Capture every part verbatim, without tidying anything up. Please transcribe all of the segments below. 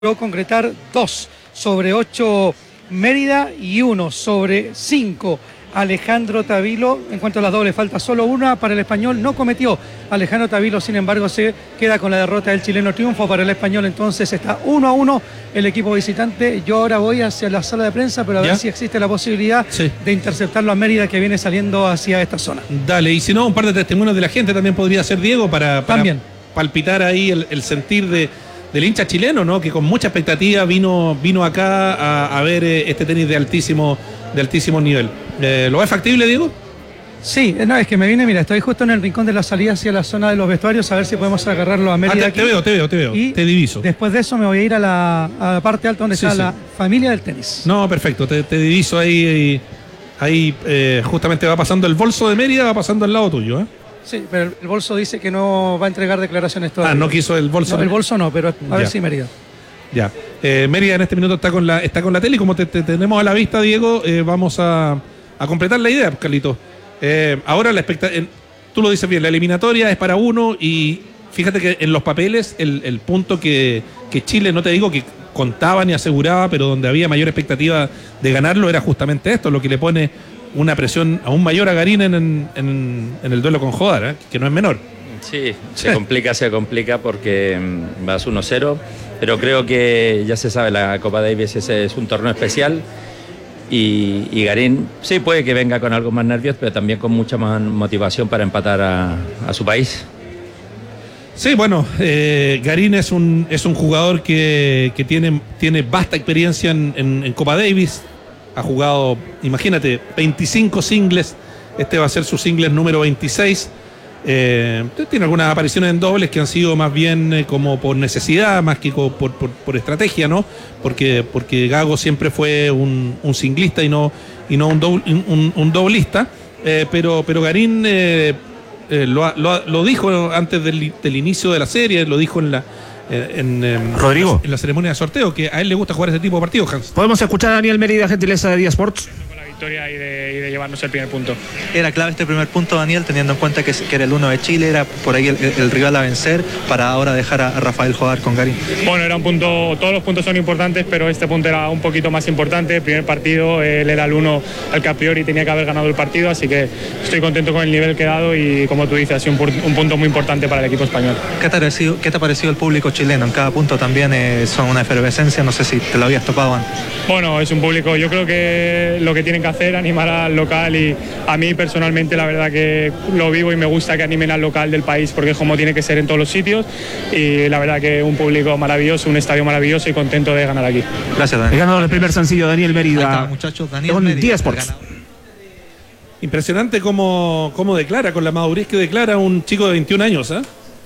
logró concretar dos sobre ocho Mérida y uno sobre cinco Alejandro Tavilo. En cuanto a las dobles, falta solo una para el Español, no cometió Alejandro Tavilo, sin embargo se queda con la derrota del chileno. Triunfo para el Español, entonces está uno a uno el equipo visitante. Yo ahora voy hacia la sala de prensa, pero a ¿Ya? ver si existe la posibilidad sí. de interceptarlo a Mérida, que viene saliendo hacia esta zona. Dale, y si no, un par de testimonios de la gente también podría ser, Diego, para, para también palpitar ahí el, el sentir de del hincha chileno, ¿no? Que con mucha expectativa vino, vino acá a, a ver eh, este tenis de altísimo, de altísimo nivel. Eh, ¿Lo ves factible, Diego? Sí, no, es que me vine, mira, estoy justo en el rincón de la salida hacia la zona de los vestuarios, a ver si podemos agarrarlo a Mérida. Ah, te, te veo, te veo, te veo, y te diviso. Después de eso me voy a ir a la, a la parte alta donde sí, está sí. la familia del tenis. No, perfecto, te, te diviso ahí, ahí, ahí eh, justamente va pasando el bolso de Mérida, va pasando al lado tuyo, ¿eh? Sí, pero el bolso dice que no va a entregar declaraciones todavía. Ah, no quiso el bolso. No, el bolso no, pero a ya. ver si Mérida. Ya. Eh, Mérida en este minuto está con la, está con la tele y como te, te tenemos a la vista, Diego, eh, vamos a, a completar la idea, Carlito. Eh, ahora la expectativa, tú lo dices bien, la eliminatoria es para uno y fíjate que en los papeles el, el punto que, que Chile, no te digo que contaba ni aseguraba, pero donde había mayor expectativa de ganarlo era justamente esto, lo que le pone una presión aún mayor a Garín en, en, en el duelo con Jodar, ¿eh? Que no es menor. Sí, se complica, se complica porque vas uno cero, pero creo que ya se sabe, la Copa Davis ese es un torneo especial y, y Garín sí puede que venga con algo más nervios, pero también con mucha más motivación para empatar a, a su país. Sí, bueno, eh, Garín es un, es un jugador que, que tiene, tiene vasta experiencia en, en, en Copa Davis. Ha jugado, imagínate, veinticinco singles. Este va a ser su singles número veintiséis. Eh, tiene algunas apariciones en dobles que han sido más bien eh, como por necesidad, más que por, por, por estrategia, ¿no? Porque, porque Gago siempre fue un, un singlista y no, y no un, doble, un, un doblista. Eh, pero, pero Garín eh, eh, lo, lo, lo dijo antes del, del inicio de la serie, lo dijo en la... En, en, Rodrigo. En la ceremonia de sorteo, que a él le gusta jugar ese tipo de partidos, Hans. ¿Podemos escuchar a Daniel Mérida, gentileza de Día Sports? Con la victoria y de, y de llevarnos el primer punto. Era clave este primer punto, Daniel, teniendo en cuenta que, que era el uno de Chile, era por ahí el, el, el rival a vencer, para ahora dejar a, a Rafael jugar con Garín. Bueno, era un punto, todos los puntos son importantes, pero este punto era un poquito más importante. El primer partido, él era el uno al que a priori tenía que haber ganado el partido, así que estoy contento con el nivel que he dado y, como tú dices, ha sido un, un punto muy importante para el equipo español. ¿Qué te ha parecido, qué te ha parecido el público chileno? En cada punto también eh, son una efervescencia, no sé si te lo habías topado antes. Bueno, es un público, yo creo que lo que tienen que hacer, animar al local, y a mí personalmente la verdad que lo vivo y me gusta que animen al local del país porque es como tiene que ser en todos los sitios, y la verdad que un público maravilloso, un estadio maravilloso y contento de ganar aquí. Gracias, Daniel. El ganador del primer sencillo, Daniel Mérida. Ahí está, muchachos, Daniel con Mérida, Día Sports. Impresionante cómo, cómo declara, con la madurez que declara un chico de veintiún años, ¿eh?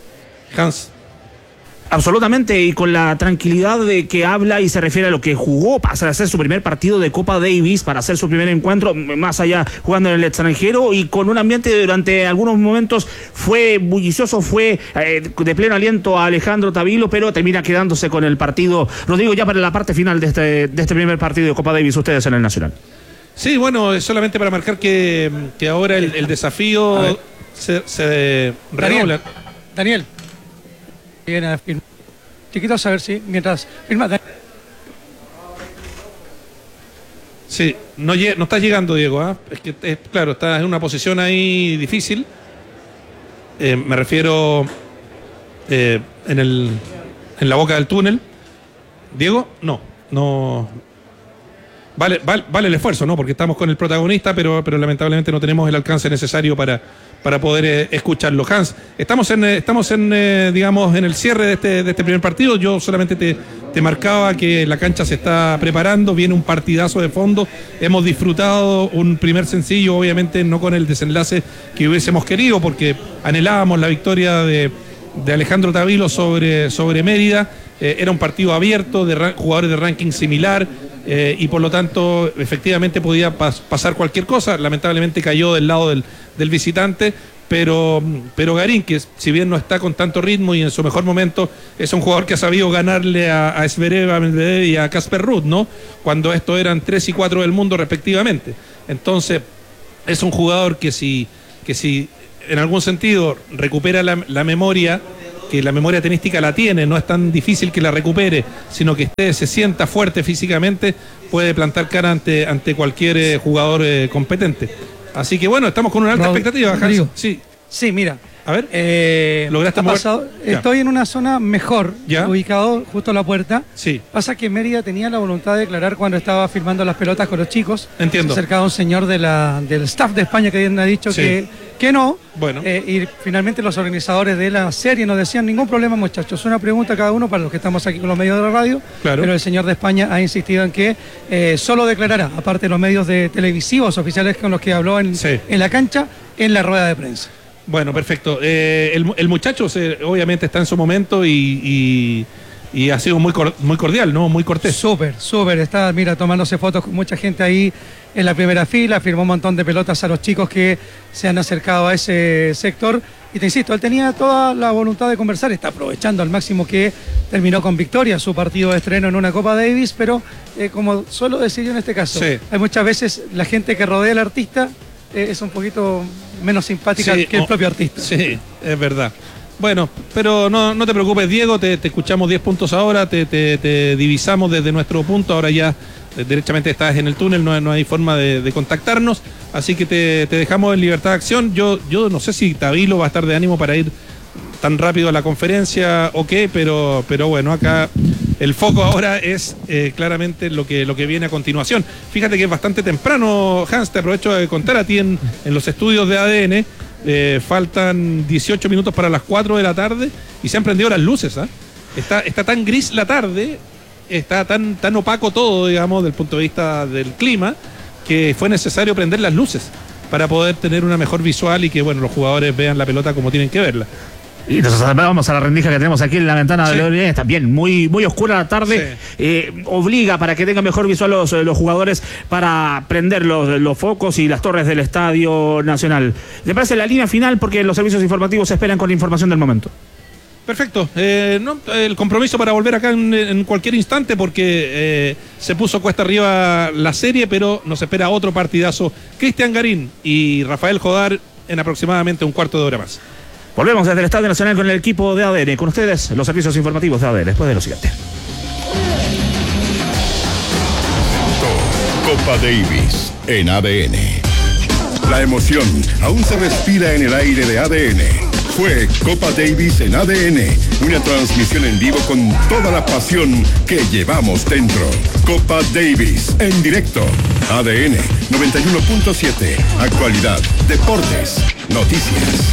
Hans. Absolutamente, y con la tranquilidad de que habla y se refiere a lo que jugó para hacer su primer partido de Copa Davis, para hacer su primer encuentro, más allá jugando en el extranjero, y con un ambiente durante algunos momentos fue bullicioso, fue eh, de pleno aliento a Alejandro Tavilo, pero termina quedándose con el partido. Rodrigo, ya para la parte final de este, de este primer partido de Copa Davis, ustedes en el Nacional. Sí, bueno, solamente para marcar que, que ahora el, el desafío se, se Daniel, Daniel. Viene a firmar. Chiquitos, a ver si mientras firma. Sí, no, no está llegando, Diego, ¿eh? Es que, es, claro, está en una posición ahí difícil. Eh, me refiero eh, en, el, en la boca del túnel. Diego, no, no. Vale, vale, vale el esfuerzo, ¿no? Porque estamos con el protagonista, pero, pero lamentablemente no tenemos el alcance necesario para, para poder eh, escucharlo. Hans, estamos en, eh, estamos en eh, digamos, en el cierre de este, de este primer partido. Yo solamente te, te marcaba que la cancha se está preparando, viene un partidazo de fondo. Hemos disfrutado un primer sencillo, obviamente no con el desenlace que hubiésemos querido, porque anhelábamos la victoria de, de Alejandro Tavilo sobre, sobre Mérida. Eh, era un partido abierto, de jugadores de ranking similar. Eh, y por lo tanto efectivamente podía pas pasar cualquier cosa. Lamentablemente cayó del lado del, del visitante, pero, pero Garín, que si bien no está con tanto ritmo y en su mejor momento, es un jugador que ha sabido ganarle a, a Zverev, a Medvedev y a Casper Ruud, ¿no? Cuando estos eran tres y cuatro del mundo respectivamente. Entonces es un jugador que si, que si en algún sentido recupera la, la memoria que la memoria tenística la tiene, no es tan difícil que la recupere, sino que esté, se sienta fuerte físicamente, puede plantar cara ante, ante cualquier eh, jugador eh, competente. Así que bueno, estamos con una alta Rod- expectativa, Hans. Rodrigo. Sí, Sí, mira. a ver. Eh, ¿Lograste ha mover? pasado- Ya. Estoy en una zona mejor, Ya. ubicado justo a la puerta. Sí, Pasa que Mérida tenía la voluntad de declarar cuando estaba firmando las pelotas con los chicos. Entiendo. Se acercaba un señor de la, del staff de España que habían dicho Sí. que, que no. Bueno. Eh, y finalmente los organizadores de la serie nos decían, ningún problema muchachos, una pregunta a cada uno para los que estamos aquí con los medios de la radio. Claro. Pero el señor de España ha insistido en que eh, solo declarará, aparte de los medios de televisivos oficiales con los que habló en, Sí. en la cancha, en la rueda de prensa. bueno, perfecto. Eh, el, el muchacho se- obviamente está en su momento y, y, y ha sido muy, cor- muy cordial, ¿no? Muy cortés. Súper, súper. Está, mira, tomándose fotos con mucha gente ahí en la primera fila. Firmó un montón de pelotas a los chicos que se han acercado a ese sector. Y te insisto, él tenía toda la voluntad de conversar. Está aprovechando al máximo que terminó con victoria su partido de estreno en una Copa Davis. Pero, eh, como suelo decir yo en este caso, Sí. hay muchas veces la gente que rodea al artista eh, es un poquito menos simpática Sí, que el o- propio artista. Sí, es verdad. Bueno, pero no, no te preocupes, Diego, te, te escuchamos diez puntos ahora, te, te- te divisamos desde nuestro punto, ahora ya eh, derechamente estás en el túnel, no, no hay forma de, de contactarnos, así que te, te dejamos en libertad de acción. Yo, yo no sé si Tavilo va a estar de ánimo para ir tan rápido a la conferencia o qué, pero, pero bueno, acá el foco ahora es eh, claramente lo que, lo que viene a continuación. Fíjate que es bastante temprano, Hans, te aprovecho de contar a ti en, en los estudios de A D N. Eh, faltan dieciocho minutos para las cuatro de la tarde y se han prendido las luces. ¿ah? Está, está tan gris la tarde, está tan, tan opaco todo, digamos, desde el punto de vista del clima, que fue necesario prender las luces para poder tener una mejor visual y que bueno, los jugadores vean la pelota como tienen que verla. Y nos vamos a la rendija que tenemos aquí en la ventana Sí. de Leones, también muy, muy oscura la tarde, Sí. eh, obliga para que tengan mejor visual los, los jugadores para prender los, los focos y las torres del Estadio Nacional. ¿Le parece la línea final? Porque los servicios informativos se esperan con la información del momento. Perfecto. Eh, no, el compromiso para volver acá en, en cualquier instante porque eh, se puso cuesta arriba la serie, pero nos espera otro partidazo. Cristian Garín y Rafael Jodar en aproximadamente un cuarto de hora más. Volvemos desde el Estadio Nacional con el equipo de A D N. Con ustedes, los servicios informativos de A D N, después de lo siguiente. Copa Davis en A D N. La emoción aún se respira en el aire de A D N. Fue Copa Davis en A D N, una transmisión en vivo con toda la pasión que llevamos dentro. Copa Davis en directo. A D N noventa y uno punto siete. Actualidad, deportes, noticias.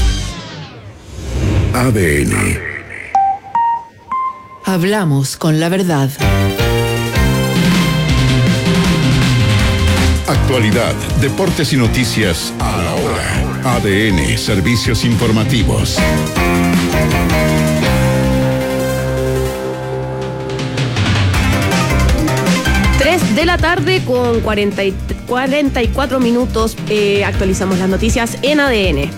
A D N. Hablamos con la verdad. Actualidad, deportes y noticias a la hora. A D N, servicios informativos. tres de la tarde con cuarenta y, cuarenta y cuatro minutos. Eh, actualizamos las noticias en A D N.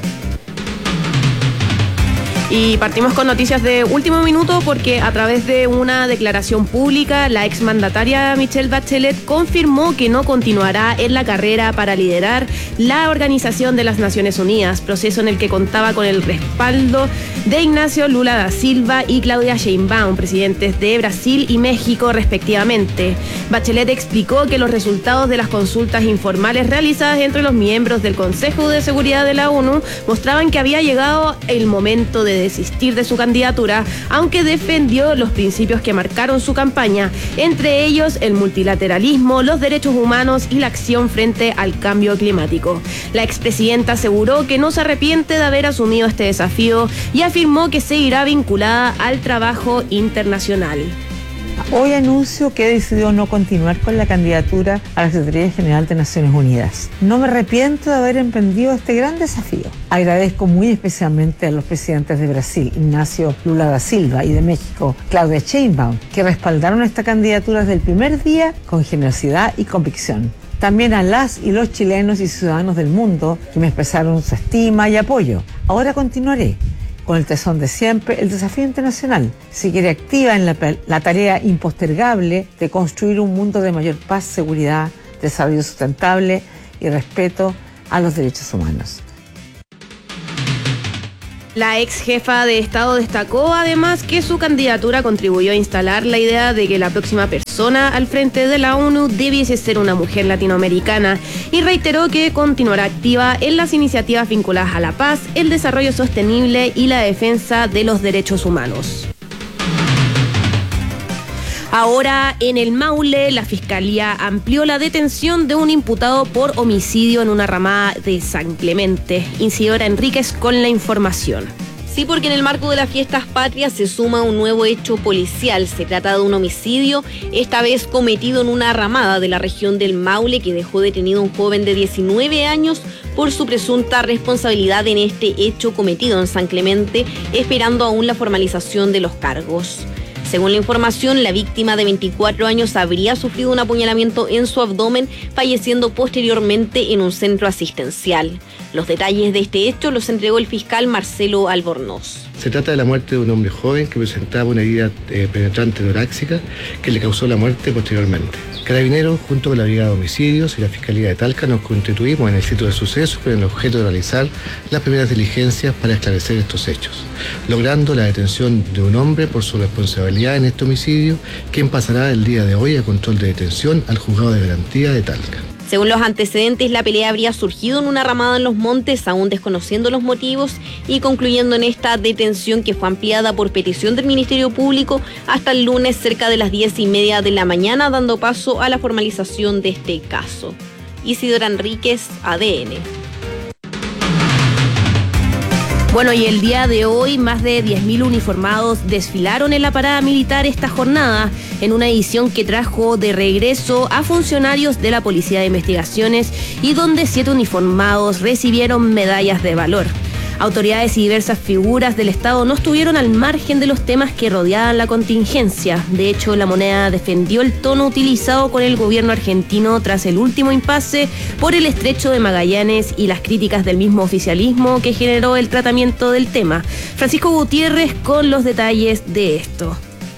Y partimos con noticias de último minuto porque a través de una declaración pública, la exmandataria Michelle Bachelet confirmó que no continuará en la carrera para liderar la Organización de las Naciones Unidas, proceso en el que contaba con el respaldo de Ignacio Lula da Silva y Claudia Sheinbaum, presidentes de Brasil y México respectivamente. Bachelet explicó que los resultados de las consultas informales realizadas entre los miembros del Consejo de Seguridad de la ONU mostraban que había llegado el momento de desistir de su candidatura, aunque defendió los principios que marcaron su campaña, entre ellos el multilateralismo, los derechos humanos y la acción frente al cambio climático. La expresidenta aseguró que no se arrepiente de haber asumido este desafío y afirmó que seguirá vinculada al trabajo internacional. Hoy anuncio que he decidido no continuar con la candidatura a la Secretaría General de Naciones Unidas. No me arrepiento de haber emprendido este gran desafío. Agradezco muy especialmente a los presidentes de Brasil, Ignacio Lula da Silva, y de México, Claudia Sheinbaum, que respaldaron esta candidatura desde el primer día con generosidad y convicción. También a las y los chilenos y ciudadanos del mundo que me expresaron su estima y apoyo. Ahora continuaré con el tesón de siempre, el desafío internacional. Seguiré activa en la, la tarea impostergable de construir un mundo de mayor paz, seguridad, desarrollo sustentable y respeto a los derechos humanos. La ex jefa de Estado destacó además que su candidatura contribuyó a instalar la idea de que la próxima persona al frente de la ONU debiese ser una mujer latinoamericana y reiteró que continuará activa en las iniciativas vinculadas a la paz, el desarrollo sostenible y la defensa de los derechos humanos. Ahora, en el Maule, la Fiscalía amplió la detención de un imputado por homicidio en una ramada de San Clemente. Isidora Enríquez con la información. Sí, porque en el marco de las fiestas patrias se suma un nuevo hecho policial. Se trata de un homicidio, esta vez cometido en una ramada de la región del Maule, que dejó detenido a un joven de diecinueve años por su presunta responsabilidad en este hecho cometido en San Clemente, esperando aún la formalización de los cargos. Según la información, la víctima de veinticuatro años habría sufrido un apuñalamiento en su abdomen, falleciendo posteriormente en un centro asistencial. Los detalles de este hecho los entregó el fiscal Marcelo Albornoz. Se trata de la muerte de un hombre joven que presentaba una herida eh, penetrante torácica que le causó la muerte posteriormente. Carabineros, junto con la Brigada de Homicidios y la Fiscalía de Talca, nos constituimos en el sitio de suceso con el objeto de realizar las primeras diligencias para esclarecer estos hechos, logrando la detención de un hombre por su responsabilidad en este homicidio, quien pasará el día de hoy a control de detención al Juzgado de Garantía de Talca. Según los antecedentes, la pelea habría surgido en una ramada en los montes, aún desconociendo los motivos, y concluyendo en esta detención que fue ampliada por petición del Ministerio Público hasta el lunes cerca de las diez y media de la mañana, dando paso a la formalización de este caso. Isidora Enríquez, A D N. Bueno, y el día de hoy más de diez mil uniformados desfilaron en la parada militar esta jornada, en una edición que trajo de regreso a funcionarios de la Policía de Investigaciones y donde siete uniformados recibieron medallas de valor. Autoridades y diversas figuras del Estado no estuvieron al margen de los temas que rodeaban la contingencia. De hecho, La Moneda defendió el tono utilizado con el gobierno argentino tras el último impasse por el estrecho de Magallanes y las críticas del mismo oficialismo que generó el tratamiento del tema. Francisco Gutiérrez con los detalles de esto.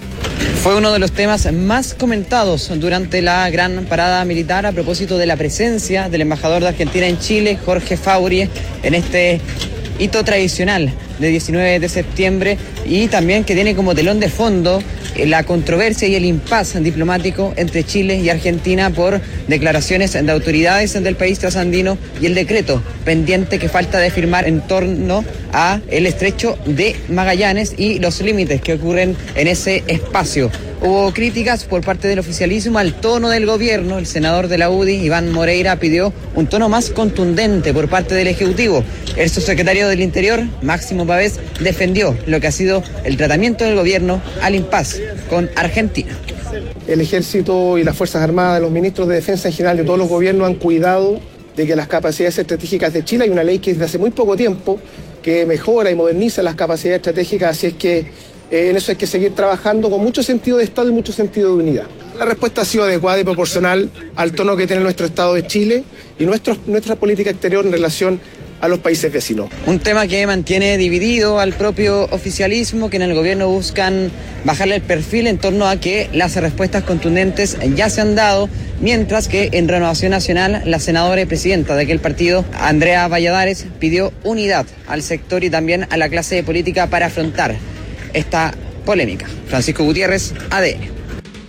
Fue uno de los temas más comentados durante la gran parada militar a propósito de la presencia del embajador de Argentina en Chile, Jorge Faurie, en este hito tradicional de diecinueve de septiembre, y también que tiene como telón de fondo la controversia y el impasse diplomático entre Chile y Argentina por declaraciones de autoridades del país trasandino y el decreto pendiente que falta de firmar en torno a el estrecho de Magallanes y los límites que ocurren en ese espacio. Hubo críticas por parte del oficialismo al tono del gobierno. El senador de la U D I, Iván Moreira, pidió un tono más contundente por parte del Ejecutivo. El subsecretario del Interior, Máximo Pavés, defendió lo que ha sido el tratamiento del gobierno al impasse con Argentina. El Ejército y las Fuerzas Armadas, los ministros de Defensa en general de todos los gobiernos han cuidado de que las capacidades estratégicas de Chile, hay una ley que es de hace muy poco tiempo que mejora y moderniza las capacidades estratégicas, así es que Eh, en eso hay que seguir trabajando con mucho sentido de Estado y mucho sentido de unidad. La respuesta ha sido adecuada y proporcional al tono que tiene nuestro Estado de Chile y nuestro, nuestra política exterior en relación a los países vecinos. Un tema que mantiene dividido al propio oficialismo, que en el gobierno buscan bajarle el perfil en torno a que las respuestas contundentes ya se han dado, mientras que en Renovación Nacional la senadora y presidenta de aquel partido, Andrea Valladares, pidió unidad al sector y también a la clase de política para afrontar esta polémica. Francisco Gutiérrez, A D N.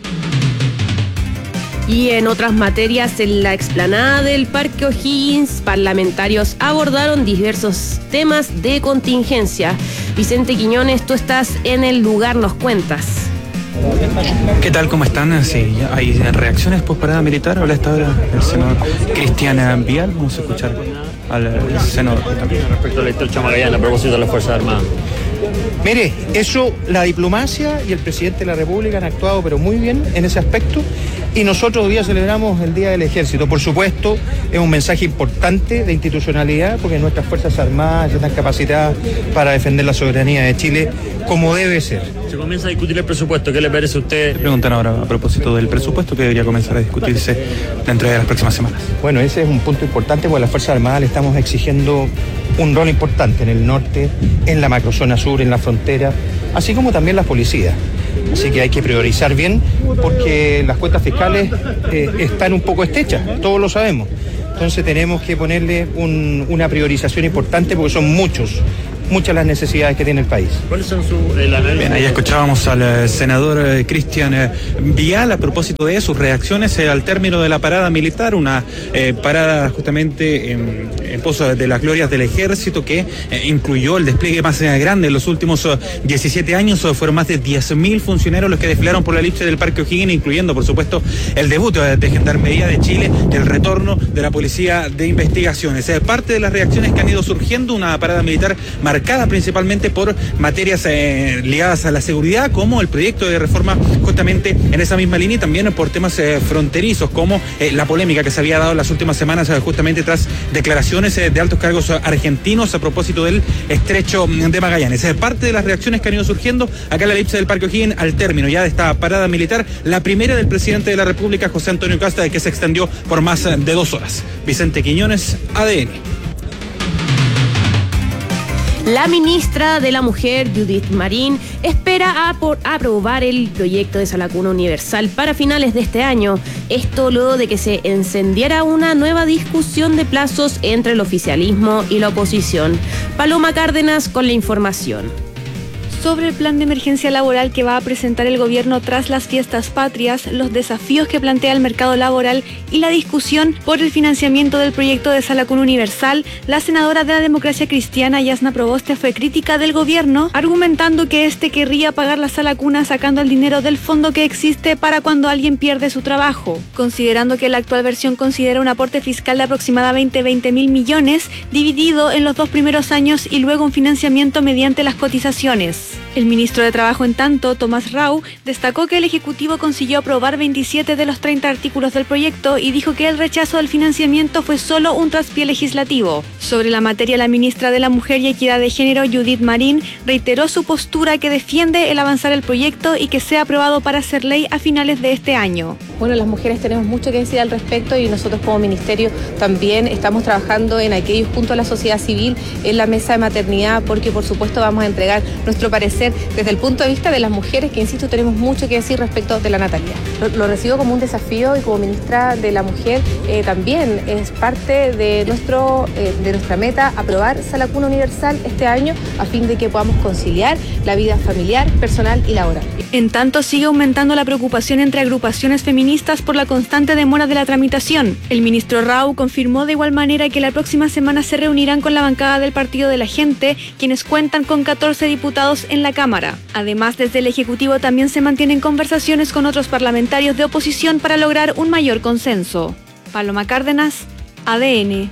Y en otras materias, en la explanada del Parque O'Higgins, parlamentarios abordaron diversos temas de contingencia. Vicente Quiñones, tú estás en el lugar, nos cuentas. ¿Qué tal? ¿Cómo están? Sí, hay reacciones post parada militar. Habla esta hora el senador Cristian Vial. Vamos a escuchar al senador también. Respecto al estrecho Magallanes a propósito de las Fuerzas Armadas. Mire, eso, la diplomacia y el presidente de la República han actuado pero muy bien en ese aspecto, y nosotros hoy día celebramos el Día del Ejército. Por supuesto, es un mensaje importante de institucionalidad, porque nuestras Fuerzas Armadas están capacitadas para defender la soberanía de Chile como debe ser. Se comienza a discutir el presupuesto. ¿Qué le parece a usted? Le preguntan ahora a propósito del presupuesto que debería comenzar a discutirse dentro de las próximas semanas. Bueno, ese es un punto importante, porque a las Fuerzas Armadas le estamos exigiendo un rol importante en el norte, en la macrozona sur, en la frontera, así como también la policía. Así que hay que priorizar bien, porque las cuentas fiscales eh, están un poco estrechas, todos lo sabemos. Entonces tenemos que ponerle un, una priorización importante, porque son muchos muchas las necesidades que tiene el país. ¿Cuáles son sus análisis? Bien, ahí escuchábamos al eh, senador eh, Cristian eh, Vial a propósito de sus reacciones eh, al término de la parada militar, una eh, parada justamente en, en pos de las glorias del ejército que eh, incluyó el despliegue más eh, grande en los últimos eh, diecisiete años. Eh, fueron más de diez mil funcionarios los que desfilaron por la elipse del Parque O'Higgins, incluyendo por supuesto el debut eh, de Gendarmería de Chile y el retorno de la Policía de Investigaciones. Eh, parte de las reacciones que han ido surgiendo, una parada militar marcada principalmente por materias eh, ligadas a la seguridad, como el proyecto de reforma justamente en esa misma línea, y también por temas eh, fronterizos, como eh, la polémica que se había dado en las últimas semanas eh, justamente tras declaraciones eh, de altos cargos argentinos a propósito del estrecho de Magallanes. Eh, parte de las reacciones que han ido surgiendo acá en la elipse del Parque O'Higgins al término ya de esta parada militar, la primera del presidente de la República, José Antonio Casta, que se extendió por más de dos horas. Vicente Quiñones, A D N. La ministra de la Mujer, Judith Marín, espera apor- aprobar el proyecto de Sala Cuna Universal para finales de este año. Esto luego de que se encendiera una nueva discusión de plazos entre el oficialismo y la oposición. Paloma Cárdenas con la información. Sobre el plan de emergencia laboral que va a presentar el gobierno tras las fiestas patrias, los desafíos que plantea el mercado laboral y la discusión por el financiamiento del proyecto de Sala Cuna Universal, la senadora de la Democracia Cristiana, Yasna Proboste, fue crítica del gobierno, argumentando que este querría pagar la Sala Cuna sacando el dinero del fondo que existe para cuando alguien pierde su trabajo, considerando que la actual versión considera un aporte fiscal de aproximadamente veinte mil millones, dividido en los dos primeros años y luego un financiamiento mediante las cotizaciones. El ministro de Trabajo, en tanto, Tomás Rau, destacó que el Ejecutivo consiguió aprobar veintisiete de los treinta artículos del proyecto y dijo que el rechazo del financiamiento fue solo un traspié legislativo. Sobre la materia, la ministra de la Mujer y Equidad de Género, Judith Marín, reiteró su postura que defiende el avanzar el proyecto y que sea aprobado para ser ley a finales de este año. Bueno, las mujeres tenemos mucho que decir al respecto y nosotros como ministerio también estamos trabajando en aquellos junto a la sociedad civil en la mesa de maternidad, porque por supuesto vamos a entregar nuestro parecer desde el punto de vista de las mujeres, que insisto, tenemos mucho que decir respecto de la natalidad. Lo, lo recibo como un desafío y como ministra de la Mujer eh, también es parte de, nuestro, eh, de nuestra meta aprobar Sala Cuna Universal este año a fin de que podamos conciliar la vida familiar, personal y laboral. En tanto, sigue aumentando la preocupación entre agrupaciones feministas por la constante demora de la tramitación. El ministro Rau confirmó de igual manera que la próxima semana se reunirán con la bancada del Partido de la Gente, quienes cuentan con catorce diputados en la Cámara. Además, desde el Ejecutivo también se mantienen conversaciones con otros parlamentarios de oposición para lograr un mayor consenso. Paloma Cárdenas, A D N.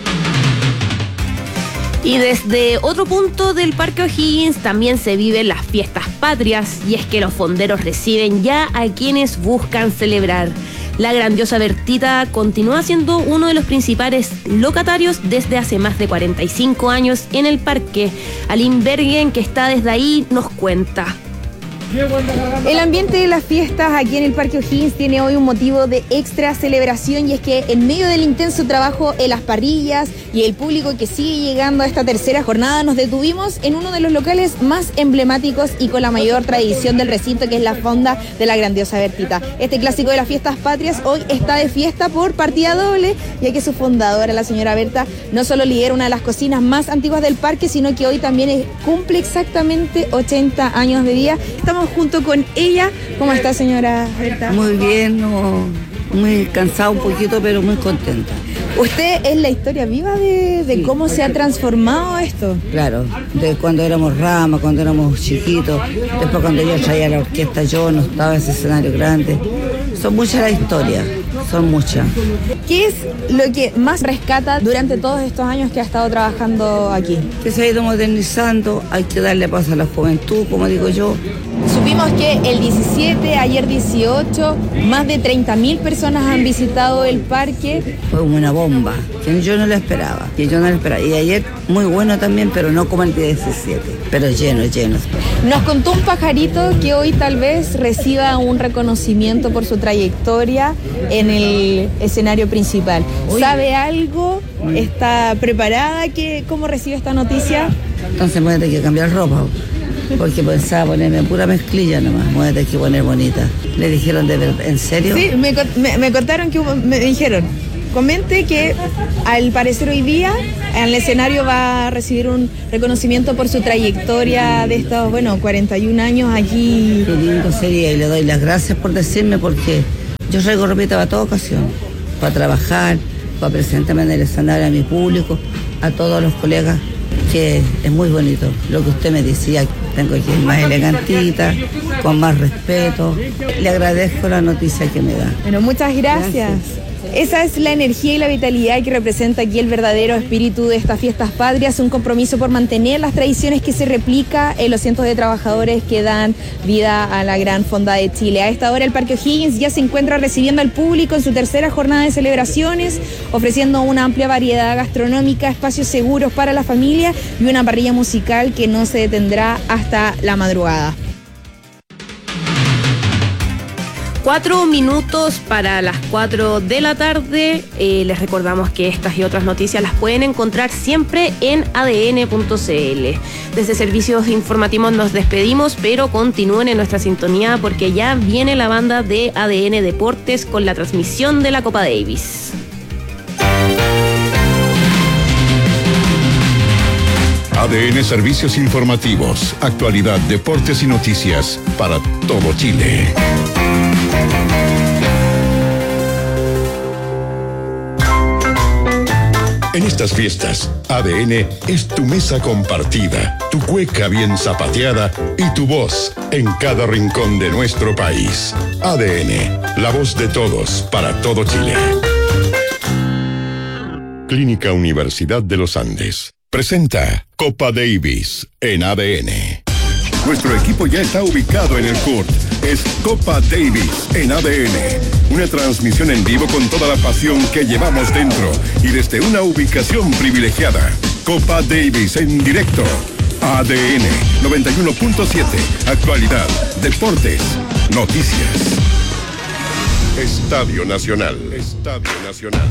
Y desde otro punto del Parque O'Higgins también se viven las fiestas patrias, y es que los fonderos reciben ya a quienes buscan celebrar. La grandiosa Bertita continúa siendo uno de los principales locatarios desde hace más de cuarenta y cinco años en el parque. Aline Bergen, que está desde ahí, nos cuenta. El ambiente de las fiestas aquí en el Parque O'Higgins tiene hoy un motivo de extra celebración, y es que en medio del intenso trabajo en las parrillas y el público que sigue llegando a esta tercera jornada, nos detuvimos en uno de los locales más emblemáticos y con la mayor tradición del recinto, que es la fonda de la grandiosa Bertita. Este clásico de las fiestas patrias hoy está de fiesta por partida doble, ya que su fundadora, la señora Berta, no solo lidera una de las cocinas más antiguas del parque, sino que hoy también cumple exactamente ochenta años de vida. Estamos junto con ella. ¿Cómo está, señora Berta? Muy bien, no, muy cansada un poquito, pero muy contenta. Usted es la historia viva de, de sí. cómo se ha transformado esto. Claro, de cuando éramos ramas, cuando éramos chiquitos, después cuando yo traía la orquesta, yo no estaba en ese escenario grande. Son muchas las historias, son muchas. ¿Qué es lo que más rescata durante todos estos años que ha estado trabajando aquí? Que se ha ido modernizando, hay que darle paso a la juventud, como digo yo. Supimos que el diecisiete, ayer dieciocho, más de treinta mil personas han visitado el parque. Fue una bomba, que yo no la esperaba, que yo no la esperaba. Y ayer muy bueno también, pero no como el diecisiete, pero lleno, lleno. Nos contó un pajarito que hoy tal vez reciba un reconocimiento por su trayectoria en el escenario principal. ¿Sabe algo? ¿Está preparada? ¿Qué, ¿Cómo recibe esta noticia? Entonces voy a tener que cambiar ropa, porque pensaba ponerme pura mezclilla nomás, voy a tener que poner bonita. ¿Le dijeron de verdad? ¿En serio? Sí, me, me, me contaron que hubo, me dijeron. comente que al parecer hoy día en el escenario va a recibir un reconocimiento por su trayectoria de estos, bueno, cuarenta y un años aquí. Qué lindo sería y le doy las gracias por decirme porque yo traigo ropita para toda ocasión, para trabajar, para presentarme en el escenario a mi público, a todos los colegas, que es muy bonito lo que usted me decía. Tengo que ir más elegantita, con más respeto. Le agradezco la noticia que me da. Bueno, muchas gracias. gracias. Esa es la energía y la vitalidad que representa aquí el verdadero espíritu de estas fiestas patrias, un compromiso por mantener las tradiciones que se replica en los cientos de trabajadores que dan vida a la gran fonda de Chile. A esta hora el Parque O'Higgins ya se encuentra recibiendo al público en su tercera jornada de celebraciones, ofreciendo una amplia variedad gastronómica, espacios seguros para la familia y una parrilla musical que no se detendrá hasta la madrugada. Cuatro minutos para las cuatro de la tarde. Eh, les recordamos que estas y otras noticias las pueden encontrar siempre en a d n punto c l. Desde Servicios Informativos nos despedimos, pero continúen en nuestra sintonía porque ya viene la banda de A D N Deportes con la transmisión de la Copa Davis. A D N Servicios Informativos, actualidad, deportes y noticias para todo Chile. En estas fiestas, A D N es tu mesa compartida, tu cueca bien zapateada y tu voz en cada rincón de nuestro país. A D N, la voz de todos para todo Chile. Clínica Universidad de los Andes presenta Copa Davis en A D N. Nuestro equipo ya está ubicado en el court. Es Copa Davis en A D N. Una transmisión en vivo con toda la pasión que llevamos dentro y desde una ubicación privilegiada. Copa Davis en directo. A D N noventa y uno punto siete. Actualidad, deportes, noticias. Estadio Nacional. Estadio Nacional.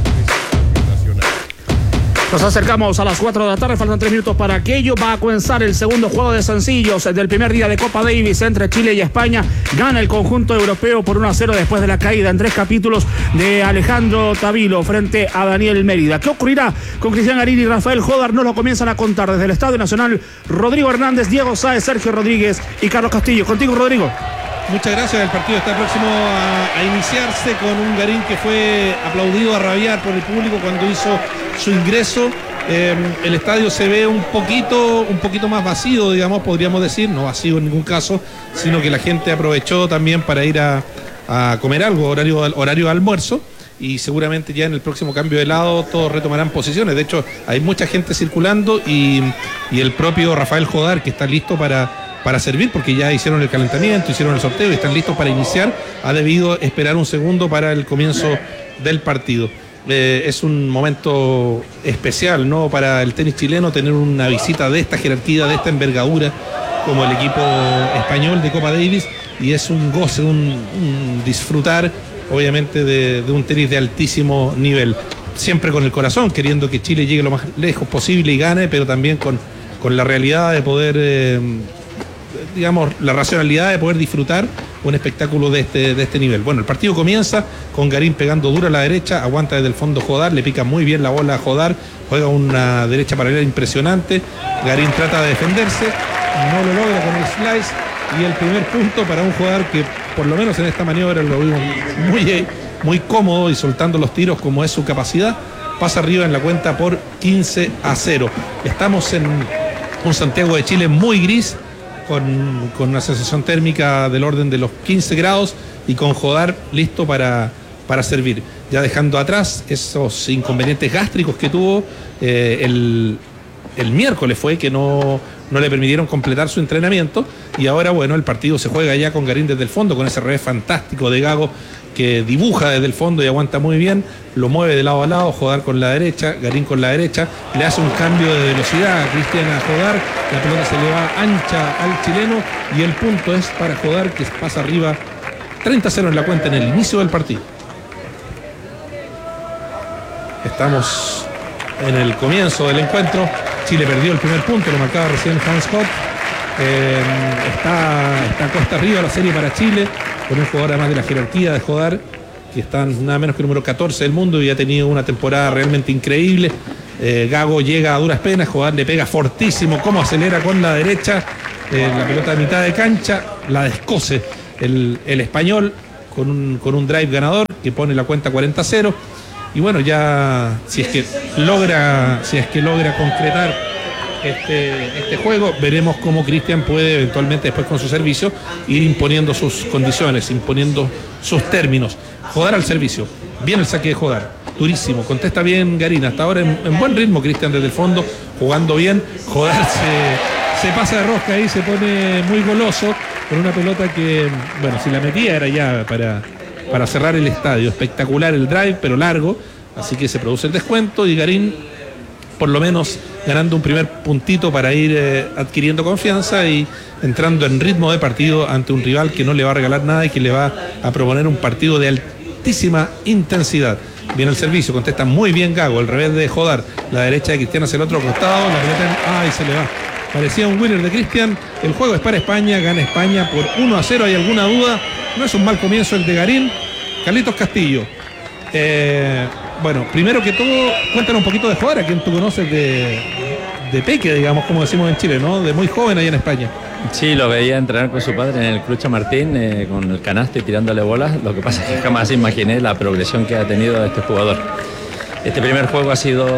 Nos acercamos a las cuatro de la tarde, faltan tres minutos para aquello. Va a comenzar el segundo juego de sencillos del primer día de Copa Davis entre Chile y España. Gana el conjunto europeo por uno a cero después de la caída en tres capítulos de Alejandro Tavilo frente a Daniel Mérida. ¿Qué ocurrirá con Cristian Garín y Rafael Jodar? Nos lo comienzan a contar desde el Estadio Nacional Rodrigo Hernández, Diego Sáez, Sergio Rodríguez y Carlos Castillo. Contigo, Rodrigo. Muchas gracias. El partido está próximo a, a iniciarse con un Garín que fue aplaudido a rabiar por el público cuando hizo su ingreso. Eh, el estadio se ve un poquito, un poquito más vacío, digamos, podríamos decir, no vacío en ningún caso, sino que la gente aprovechó también para ir a, a comer algo, horario, horario de almuerzo, y seguramente ya en el próximo cambio de lado todos retomarán posiciones. De hecho, hay mucha gente circulando y, y el propio Rafael Jodar, que está listo para para servir, porque ya hicieron el calentamiento, hicieron el sorteo y están listos para iniciar, ha debido esperar un segundo para el comienzo del partido. Eh, es un momento especial, ¿no?, para el tenis chileno tener una visita de esta jerarquía, de esta envergadura, como el equipo español de Copa Davis, y es un goce, un, un disfrutar, obviamente, de, de un tenis de altísimo nivel. Siempre con el corazón, queriendo que Chile llegue lo más lejos posible y gane, pero también con, con la realidad de poder... Eh, digamos, la racionalidad de poder disfrutar un espectáculo de este, de este nivel. Bueno, el partido comienza con Garín pegando duro a la derecha, aguanta desde el fondo Jodar, le pica muy bien la bola a Jodar, juega una derecha paralela impresionante, Garín trata de defenderse, no lo logra con el slice, y el primer punto para un jugador que por lo menos en esta maniobra lo vimos muy, muy cómodo y soltando los tiros como es su capacidad, pasa arriba en la cuenta por quince a cero. Estamos en un Santiago de Chile muy gris, Con, con una sensación térmica del orden de los quince grados y con Jodar listo para, para servir. Ya dejando atrás esos inconvenientes gástricos que tuvo eh, el, el miércoles fue que no, no le permitieron completar su entrenamiento, y ahora, bueno, el partido se juega ya con Garín desde el fondo, con ese revés fantástico de Gago que dibuja desde el fondo y aguanta muy bien, lo mueve de lado a lado, Jodar con la derecha, Garín con la derecha, le hace un cambio de velocidad a Cristian a Jodar, la pelota se le va ancha al chileno y el punto es para Jodar, que pasa arriba treinta a cero en la cuenta en el inicio del partido. Estamos en el comienzo del encuentro, Chile perdió el primer punto, lo marcaba recién Hans Scott, eh, está, está cuesta arriba la serie para Chile, con un jugador además de la jerarquía de Jodar, que está nada menos que número catorce del mundo y ha tenido una temporada realmente increíble. Eh, Gago llega a duras penas, Jodar le pega fortísimo, cómo acelera con la derecha, eh, la pelota de mitad de cancha, la descose el, el español con un, con un drive ganador que pone la cuenta cuarenta a cero. Y bueno, ya si es que logra, si es que logra concretar este, este juego, veremos cómo Cristian puede eventualmente después con su servicio ir imponiendo sus condiciones, imponiendo sus términos. Jodar al servicio, bien el saque de Jodar, durísimo, contesta bien Garín, hasta ahora en, en buen ritmo Cristian desde el fondo, jugando bien. Jodar se, se pasa de rosca ahí, se pone muy goloso con una pelota que, bueno, si la metía era ya para, para cerrar el estadio. Espectacular el drive, pero largo, así que se produce el descuento y Garín por lo menos ganando un primer puntito para ir eh, adquiriendo confianza y entrando en ritmo de partido ante un rival que no le va a regalar nada y que le va a proponer un partido de altísima intensidad. Viene el servicio, contesta muy bien Gago, el revés de Jodar, la derecha de Cristian hacia el otro costado, la pelota en... ¡ay! Se le va. Parecía un winner de Cristian. El juego es para España, gana España por uno a cero. ¿Hay alguna duda? No es un mal comienzo el de Garín. Carlitos Castillo. Eh, bueno, primero que todo, cuéntanos un poquito de Jodar, a quien tú conoces de, de peque, digamos, como decimos en Chile, ¿no? De muy joven allá en España. Sí, lo veía entrenar con su padre en el Club Chamartín, eh, con el canasto y tirándole bolas. Lo que pasa es que jamás imaginé la progresión que ha tenido este jugador. Este primer juego ha sido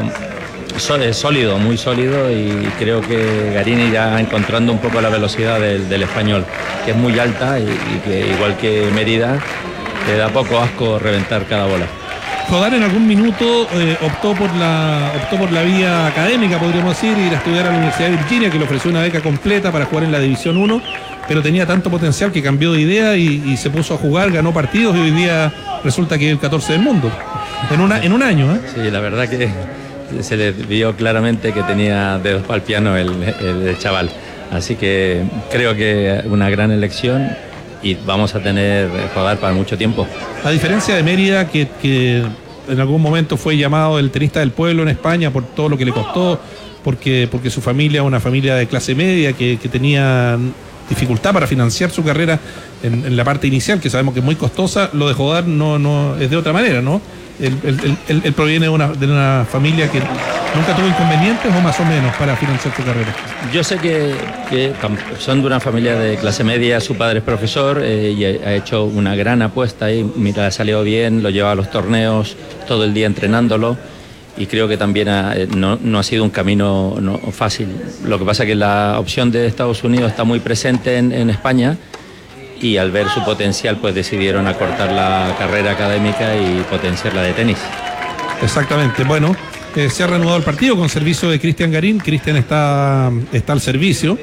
sólido, muy sólido, y creo que Garín irá encontrando un poco la velocidad del, del español, que es muy alta y, y que, igual que Mérida, le da poco asco reventar cada bola. Jodar en algún minuto eh, optó por la optó por la vía académica, podríamos decir, ir a estudiar a la Universidad de Virginia, que le ofreció una beca completa para jugar en la División uno, pero tenía tanto potencial que cambió de idea y, y se puso a jugar, ganó partidos y hoy día resulta que es el catorce del mundo en, una, en un año. ¿eh? Sí, la verdad que se le vio claramente que tenía dedos para el piano el, el, el chaval, así que creo que una gran elección y vamos a tener Jodar para mucho tiempo. A diferencia de Mérida, que, que en algún momento fue llamado el tenista del pueblo en España por todo lo que le costó, porque, porque su familia es una familia de clase media que, que tenía dificultad para financiar su carrera en, en la parte inicial, que sabemos que es muy costosa. Lo de Jodar no, no es de otra manera, ¿no? Él, él, él, él proviene de una, de una familia que nunca tuvo inconvenientes, o más o menos, para financiar su carrera. Yo sé que, que son de una familia de clase media, su padre es profesor eh, y ha hecho una gran apuesta y mira, ha salido bien, lo lleva a los torneos todo el día entrenándolo, y creo que también ha, no, no ha sido un camino no, fácil. Lo que pasa es que la opción de Estados Unidos está muy presente en, en España, y al ver su potencial pues decidieron acortar la carrera académica y potenciar la de tenis. Exactamente, bueno, eh, se ha reanudado el partido con servicio de Cristian Garín. Cristian está, está al servicio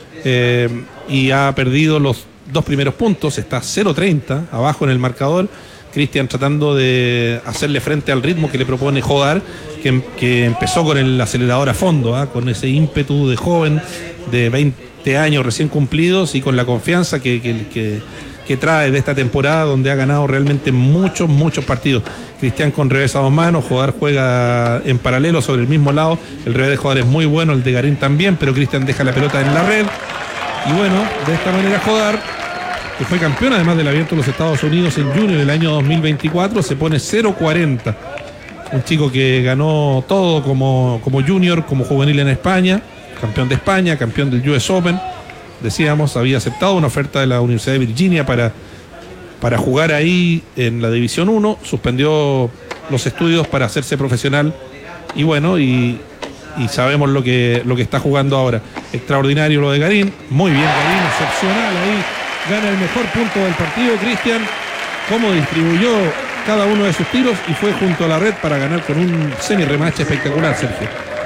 eh, y ha perdido los dos primeros puntos, está cero treinta abajo en el marcador. Cristian tratando de hacerle frente al ritmo que le propone Jodar, que, que empezó con el acelerador a fondo, ¿eh? Con ese ímpetu de joven de veinte años recién cumplidos y con la confianza que, que, que, que trae de esta temporada, donde ha ganado realmente muchos, muchos partidos. Cristian con revés a dos manos, Jodar juega en paralelo sobre el mismo lado, el revés de Jodar es muy bueno, el de Garín también, pero Cristian deja la pelota en la red, y bueno, de esta manera Jodar, que fue campeón además del Abierto de los Estados Unidos en junio del año dos mil veinticuatro, se pone cero cuarenta. Un chico que ganó todo como, como junior, como juvenil en España, campeón de España, campeón del U S Open. Decíamos, había aceptado una oferta de la Universidad de Virginia para, para jugar ahí en la División uno, suspendió los estudios para hacerse profesional y bueno, y, y sabemos lo que, lo que está jugando ahora. Extraordinario lo de Garín, muy bien Garín, excepcional ahí, gana el mejor punto del partido Cristian, cómo distribuyó cada uno de sus tiros y fue junto a la red para ganar con un semi-remache espectacular, Sergio.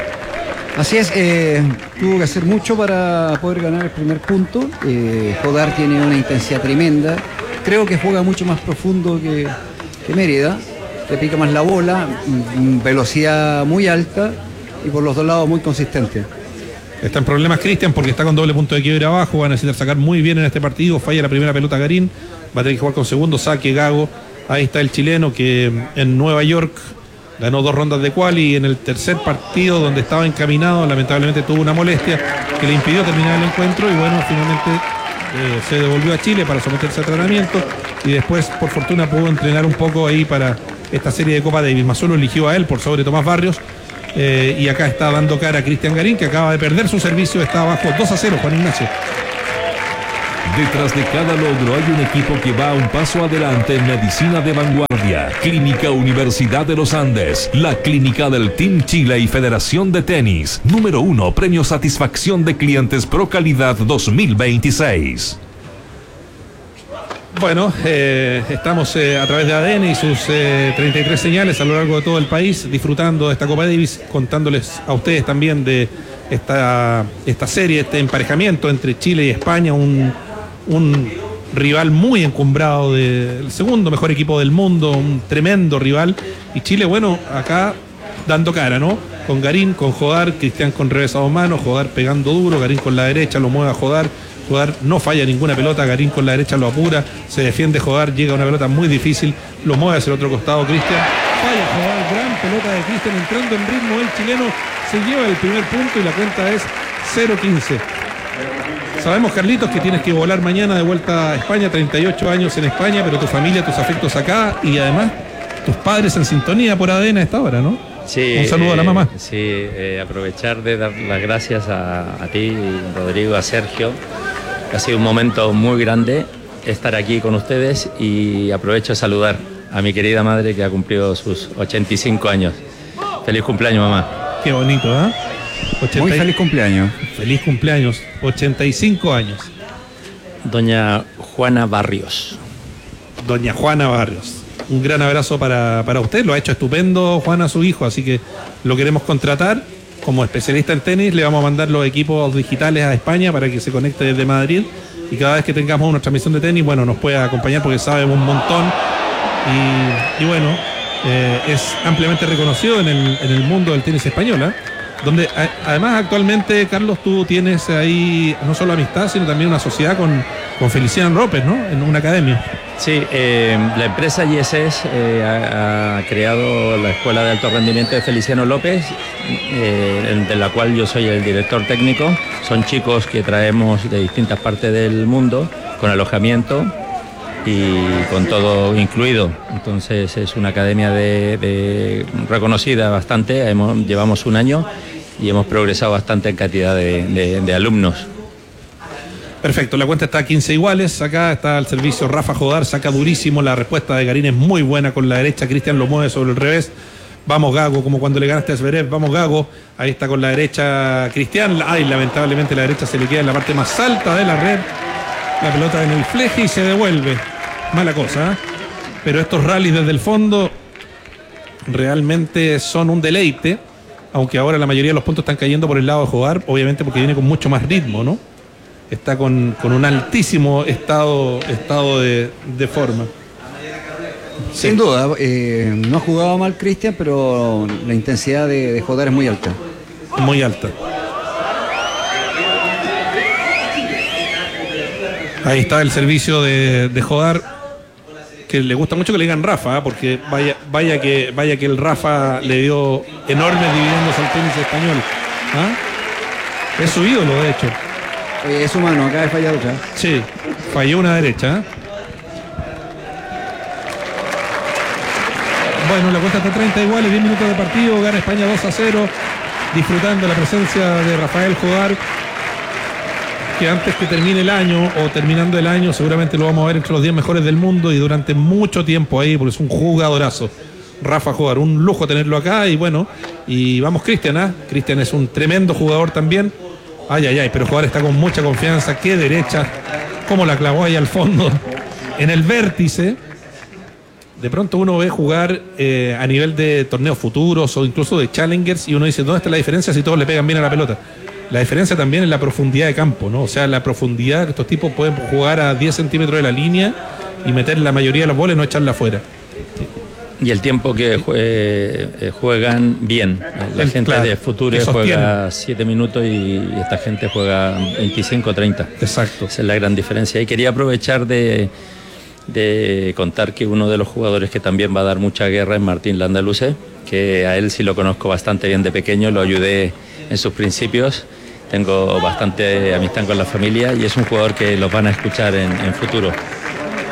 Así es, eh, tuvo que hacer mucho para poder ganar el primer punto. eh, Jodar tiene una intensidad tremenda, creo que juega mucho más profundo que, que Mérida, le pica más la bola, velocidad muy alta y por los dos lados muy consistente. Está en problemas Cristian porque está con doble punto de quiebre abajo, va a necesitar sacar muy bien en este partido, falla la primera pelota Garín, va a tener que jugar con segundo, saque Gago. Ahí está el chileno que en Nueva York ganó dos rondas de quali y en el tercer partido donde estaba encaminado lamentablemente tuvo una molestia que le impidió terminar el encuentro y bueno, finalmente eh, se devolvió a Chile para someterse a tratamiento. y después por fortuna pudo entrenar un poco ahí para esta serie de Copa Davis. Mazzolo eligió a él por sobre Tomás Barrios, eh, y acá está dando cara a Cristian Garín, que acaba de perder su servicio, está abajo dos a cero, Juan Ignacio. Detrás de cada logro hay un equipo que va un paso adelante en medicina de vanguardia. Clínica Universidad de los Andes, la clínica del Team Chile y Federación de Tenis. Número uno, Premio Satisfacción de Clientes Pro Calidad dos mil veintiséis. Bueno, eh, estamos eh, a través de A D N y sus eh, treinta y tres señales a lo largo de todo el país, disfrutando de esta Copa Davis, contándoles a ustedes también de esta, esta serie, este emparejamiento entre Chile y España, un, un rival muy encumbrado, del segundo mejor equipo del mundo, un tremendo rival, y Chile, bueno, acá dando cara, ¿no? Con Garín, con Jodar, Cristian con revés a dos manos, Jodar pegando duro, Garín con la derecha, lo mueve a Jodar. Jodar no falla ninguna pelota, Garín con la derecha lo apura, se defiende Jodar, llega a una pelota muy difícil, lo mueve hacia el otro costado Cristian, falla Jodar, gran pelota de Cristian, entrando en ritmo el chileno, se lleva el primer punto y la cuenta es cero quince. Sabemos, Carlitos, que tienes que volar mañana de vuelta a España, treinta y ocho años en España, pero tu familia, tus afectos acá y además tus padres en sintonía por A D N a esta hora, ¿no? Sí, un saludo eh, a la mamá. Sí, eh, aprovechar de dar las gracias a, a ti, Rodrigo, a Sergio. Ha sido un momento muy grande estar aquí con ustedes y aprovecho de saludar a mi querida madre que ha cumplido sus ochenta y cinco años. Feliz cumpleaños, mamá. Qué bonito, ¿eh? ochenta Muy feliz cumpleaños. Feliz cumpleaños, ochenta y cinco años. Doña Juana Barrios. Doña Juana Barrios. Un gran abrazo para, para usted, lo ha hecho estupendo Juana, su hijo, así que lo queremos contratar como especialista en tenis. Le vamos a mandar los equipos digitales a España para que se conecte desde Madrid y cada vez que tengamos una transmisión de tenis, bueno, nos pueda acompañar porque sabe un montón y, y bueno, eh, es ampliamente reconocido en el, en el mundo del tenis español, ¿eh? Donde a, además actualmente, Carlos, tú tienes ahí no solo amistad, sino también una sociedad con, con Feliciano López, ¿no? En una academia. Sí, eh, la empresa I S S eh, ha, ha creado la Escuela de Alto Rendimiento de Feliciano López, eh, de la cual yo soy el director técnico. Son chicos que traemos de distintas partes del mundo, con alojamiento y con todo incluido. Entonces es una academia de, de reconocida bastante. Hemos, llevamos un año y hemos progresado bastante en cantidad de, de, de alumnos. Perfecto, la cuenta está a quince iguales. Acá está el servicio Rafa Jodar, saca durísimo. La respuesta de Garín es muy buena con la derecha. Cristian lo mueve sobre el revés. Vamos Gago, como cuando le ganaste a Zverev. Vamos Gago, ahí está con la derecha Cristian. Ay, lamentablemente la derecha se le queda en la parte más alta de la red. La pelota en el fleje y se devuelve. Mala cosa, ¿eh? Pero estos rallies desde el fondo realmente son un deleite. Aunque ahora la mayoría de los puntos están cayendo por el lado de Jodar, obviamente porque viene con mucho más ritmo, ¿no? Está con, con un altísimo estado, estado de, de forma. Sin sí. duda, eh, no ha jugado mal Cristian, pero la intensidad de, de Jodar es muy alta. Muy alta. Ahí está el servicio de, de Jodar, que le gusta mucho que le digan Rafa, ¿eh? Porque vaya, vaya, que, vaya que el Rafa le dio enormes dividendos al tenis español. ¿Ah? Es su ídolo, de hecho. Oye, es humano, acaba de fallar otra. Sí, falló una derecha. Bueno, la cuenta está treinta iguales, diez minutos de partido, gana España dos a cero, disfrutando la presencia de Rafael Jodar, que antes que termine el año o terminando el año seguramente lo vamos a ver entre los diez mejores del mundo y durante mucho tiempo ahí, porque es un jugadorazo. Rafa Jodar, un lujo tenerlo acá y bueno, y vamos Cristian, ¿ah? ¿eh? Cristian es un tremendo jugador también. Ay, ay, ay, pero Jodar está con mucha confianza. Qué derecha, cómo la clavó ahí al fondo, en el vértice. De pronto uno ve jugar eh, a nivel de torneos futuros o incluso de challengers y uno dice, ¿dónde está la diferencia si todos le pegan bien a la pelota? La diferencia también es la profundidad de campo, ¿no? O sea, la profundidad que estos tipos pueden jugar a diez centímetros de la línea y meter la mayoría de los boles y no echarla afuera. Y el tiempo que jue, juegan bien. La el, gente claro, de Future juega siete minutos y esta gente juega veinticinco o treinta. Exacto. Esa es la gran diferencia. Y quería aprovechar de, de contar que uno de los jugadores que también va a dar mucha guerra es Martín Landaluce, que a él sí lo conozco bastante bien de pequeño, lo ayudé en sus principios. Tengo bastante amistad con la familia y es un jugador que los van a escuchar en, en futuro.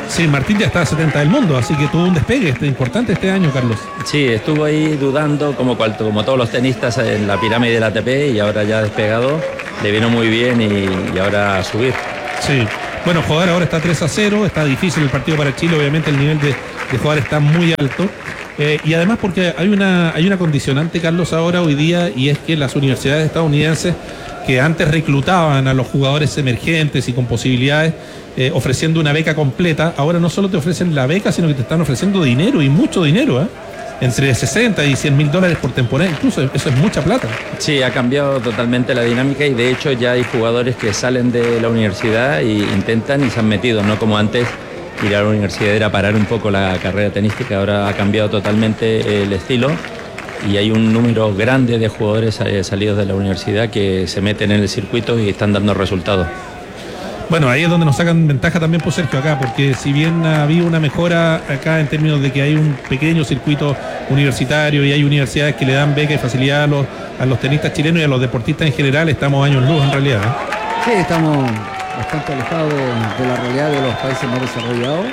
Sí, Martín ya está a setenta del mundo, así que tuvo un despegue este, importante este año, Carlos. Sí, estuvo ahí dudando como, cual, como todos los tenistas en la pirámide del A T P y ahora ya despegado, le vino muy bien y, y ahora a subir. Sí, bueno, jugar ahora está tres a cero, está difícil el partido para Chile, obviamente el nivel de, de jugar está muy alto. Eh, y además porque hay una, hay una condicionante, Carlos, ahora hoy día, y es que las universidades estadounidenses que antes reclutaban a los jugadores emergentes y con posibilidades, eh, ofreciendo una beca completa, ahora no solo te ofrecen la beca, sino que te están ofreciendo dinero, y mucho dinero, ¿eh? Entre sesenta y cien mil dólares por temporada, incluso eso es mucha plata. Sí, ha cambiado totalmente la dinámica y de hecho ya hay jugadores que salen de la universidad e intentan y se han metido, no como antes. Ir a la universidad era parar un poco la carrera tenística, ahora ha cambiado totalmente el estilo y hay un número grande de jugadores salidos de la universidad que se meten en el circuito y están dando resultados. Bueno, ahí es donde nos sacan ventaja también, por Sergio, acá, porque si bien ha habido una mejora acá en términos de que hay un pequeño circuito universitario y hay universidades que le dan beca y facilidad a los, a los tenistas chilenos y a los deportistas en general, estamos años luz en realidad, ¿eh? Sí, estamos bastante alejados de, de la realidad de los países más desarrollados.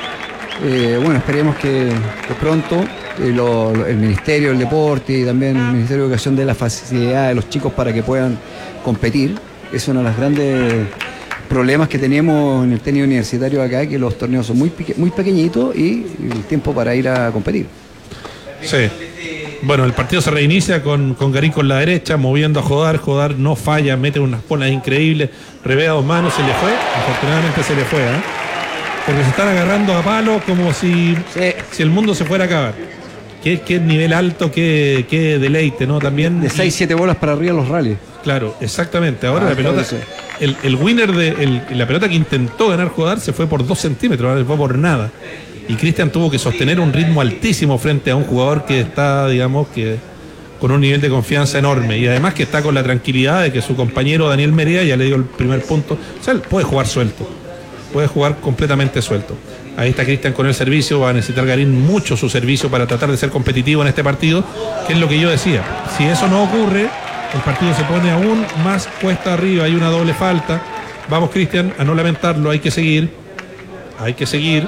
Eh, bueno, esperemos que, que pronto eh, lo, lo, el Ministerio del Deporte y también el Ministerio de Educación dé la facilidad a los chicos para que puedan competir. Es uno de los grandes problemas que tenemos en el tenis universitario acá, que los torneos son muy, muy pequeñitos y el tiempo para ir a competir. Sí. Bueno, el partido se reinicia con, con Garín con la derecha, moviendo a Jodar. Jodar no falla, mete unas bolas increíbles, revea dos manos, se le fue. Afortunadamente se le fue, ¿eh? Porque se están agarrando a palo como si, sí. si el mundo se fuera a acabar. Qué, qué nivel alto, qué, qué deleite, ¿no? También. De seis siete bolas para arriba los rallies. Claro, exactamente. Ahora ah, la pelota, el, el winner de el, la pelota que intentó ganar Jodar se fue por dos centímetros, no fue por nada. Y Cristian tuvo que sostener un ritmo altísimo frente a un jugador que está, digamos, que con un nivel de confianza enorme. Y además que está con la tranquilidad de que su compañero Daniel Merida ya le dio el primer punto. O sea, él puede jugar suelto. Puede jugar completamente suelto. Ahí está Cristian con el servicio. Va a necesitar Garín mucho su servicio para tratar de ser competitivo en este partido, que es lo que yo decía. Si eso no ocurre, el partido se pone aún más cuesta arriba. Hay una doble falta. Vamos, Cristian, a no lamentarlo. Hay que seguir. Hay que seguir.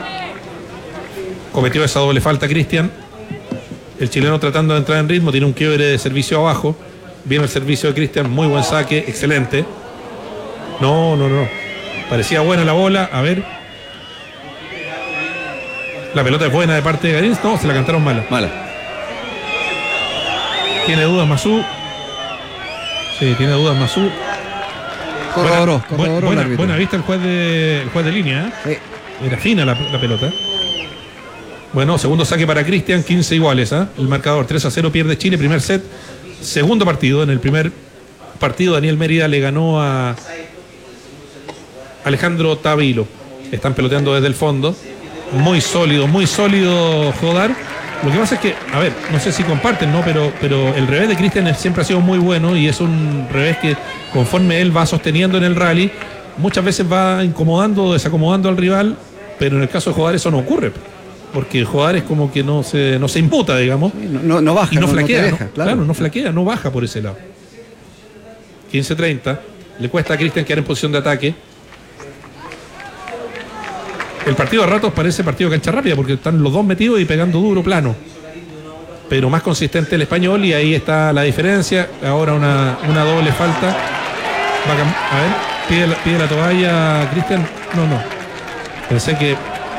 Cometió esa doble falta Cristian. El chileno tratando de entrar en ritmo. Tiene un quiebre de servicio abajo. Viene el servicio de Cristian. Muy buen saque. Excelente. No, no, no. Parecía buena la bola. A ver. La pelota es buena de parte de Garín. No, se la cantaron mala. Mala. Tiene dudas Masú. Sí, tiene dudas Masú. Corroboró, buena, corroboró buena, el buena vista el juez de, el juez de línea, ¿eh? Sí. Era fina la, la pelota. Bueno, segundo saque para Cristian, quince iguales, ¿eh? El marcador tres a cero pierde Chile, primer set. Segundo partido, en el primer partido Daniel Mérida le ganó a Alejandro Tavilo. Están peloteando desde el fondo. Muy sólido, muy sólido Jodar. Lo que pasa es que, a ver, no sé si comparten, ¿no? Pero, pero el revés de Cristian siempre ha sido muy bueno y es un revés que conforme él va sosteniendo en el rally, muchas veces va incomodando o desacomodando al rival, pero en el caso de Jodar eso no ocurre. Porque Jodar es como que no se, no se imputa, digamos. No, no, no baja, y no, no flaquea, no deja, ¿no? claro. Claro, no flaquea, no baja por ese lado. quince treinta. Le cuesta a Cristian quedar en posición de ataque. El partido a ratos parece partido de cancha rápida porque están los dos metidos y pegando duro, plano. Pero más consistente el español y ahí está la diferencia. Ahora una, una doble falta. Va a, a ver, pide la, pide la toalla Cristian. No, no. Pensé que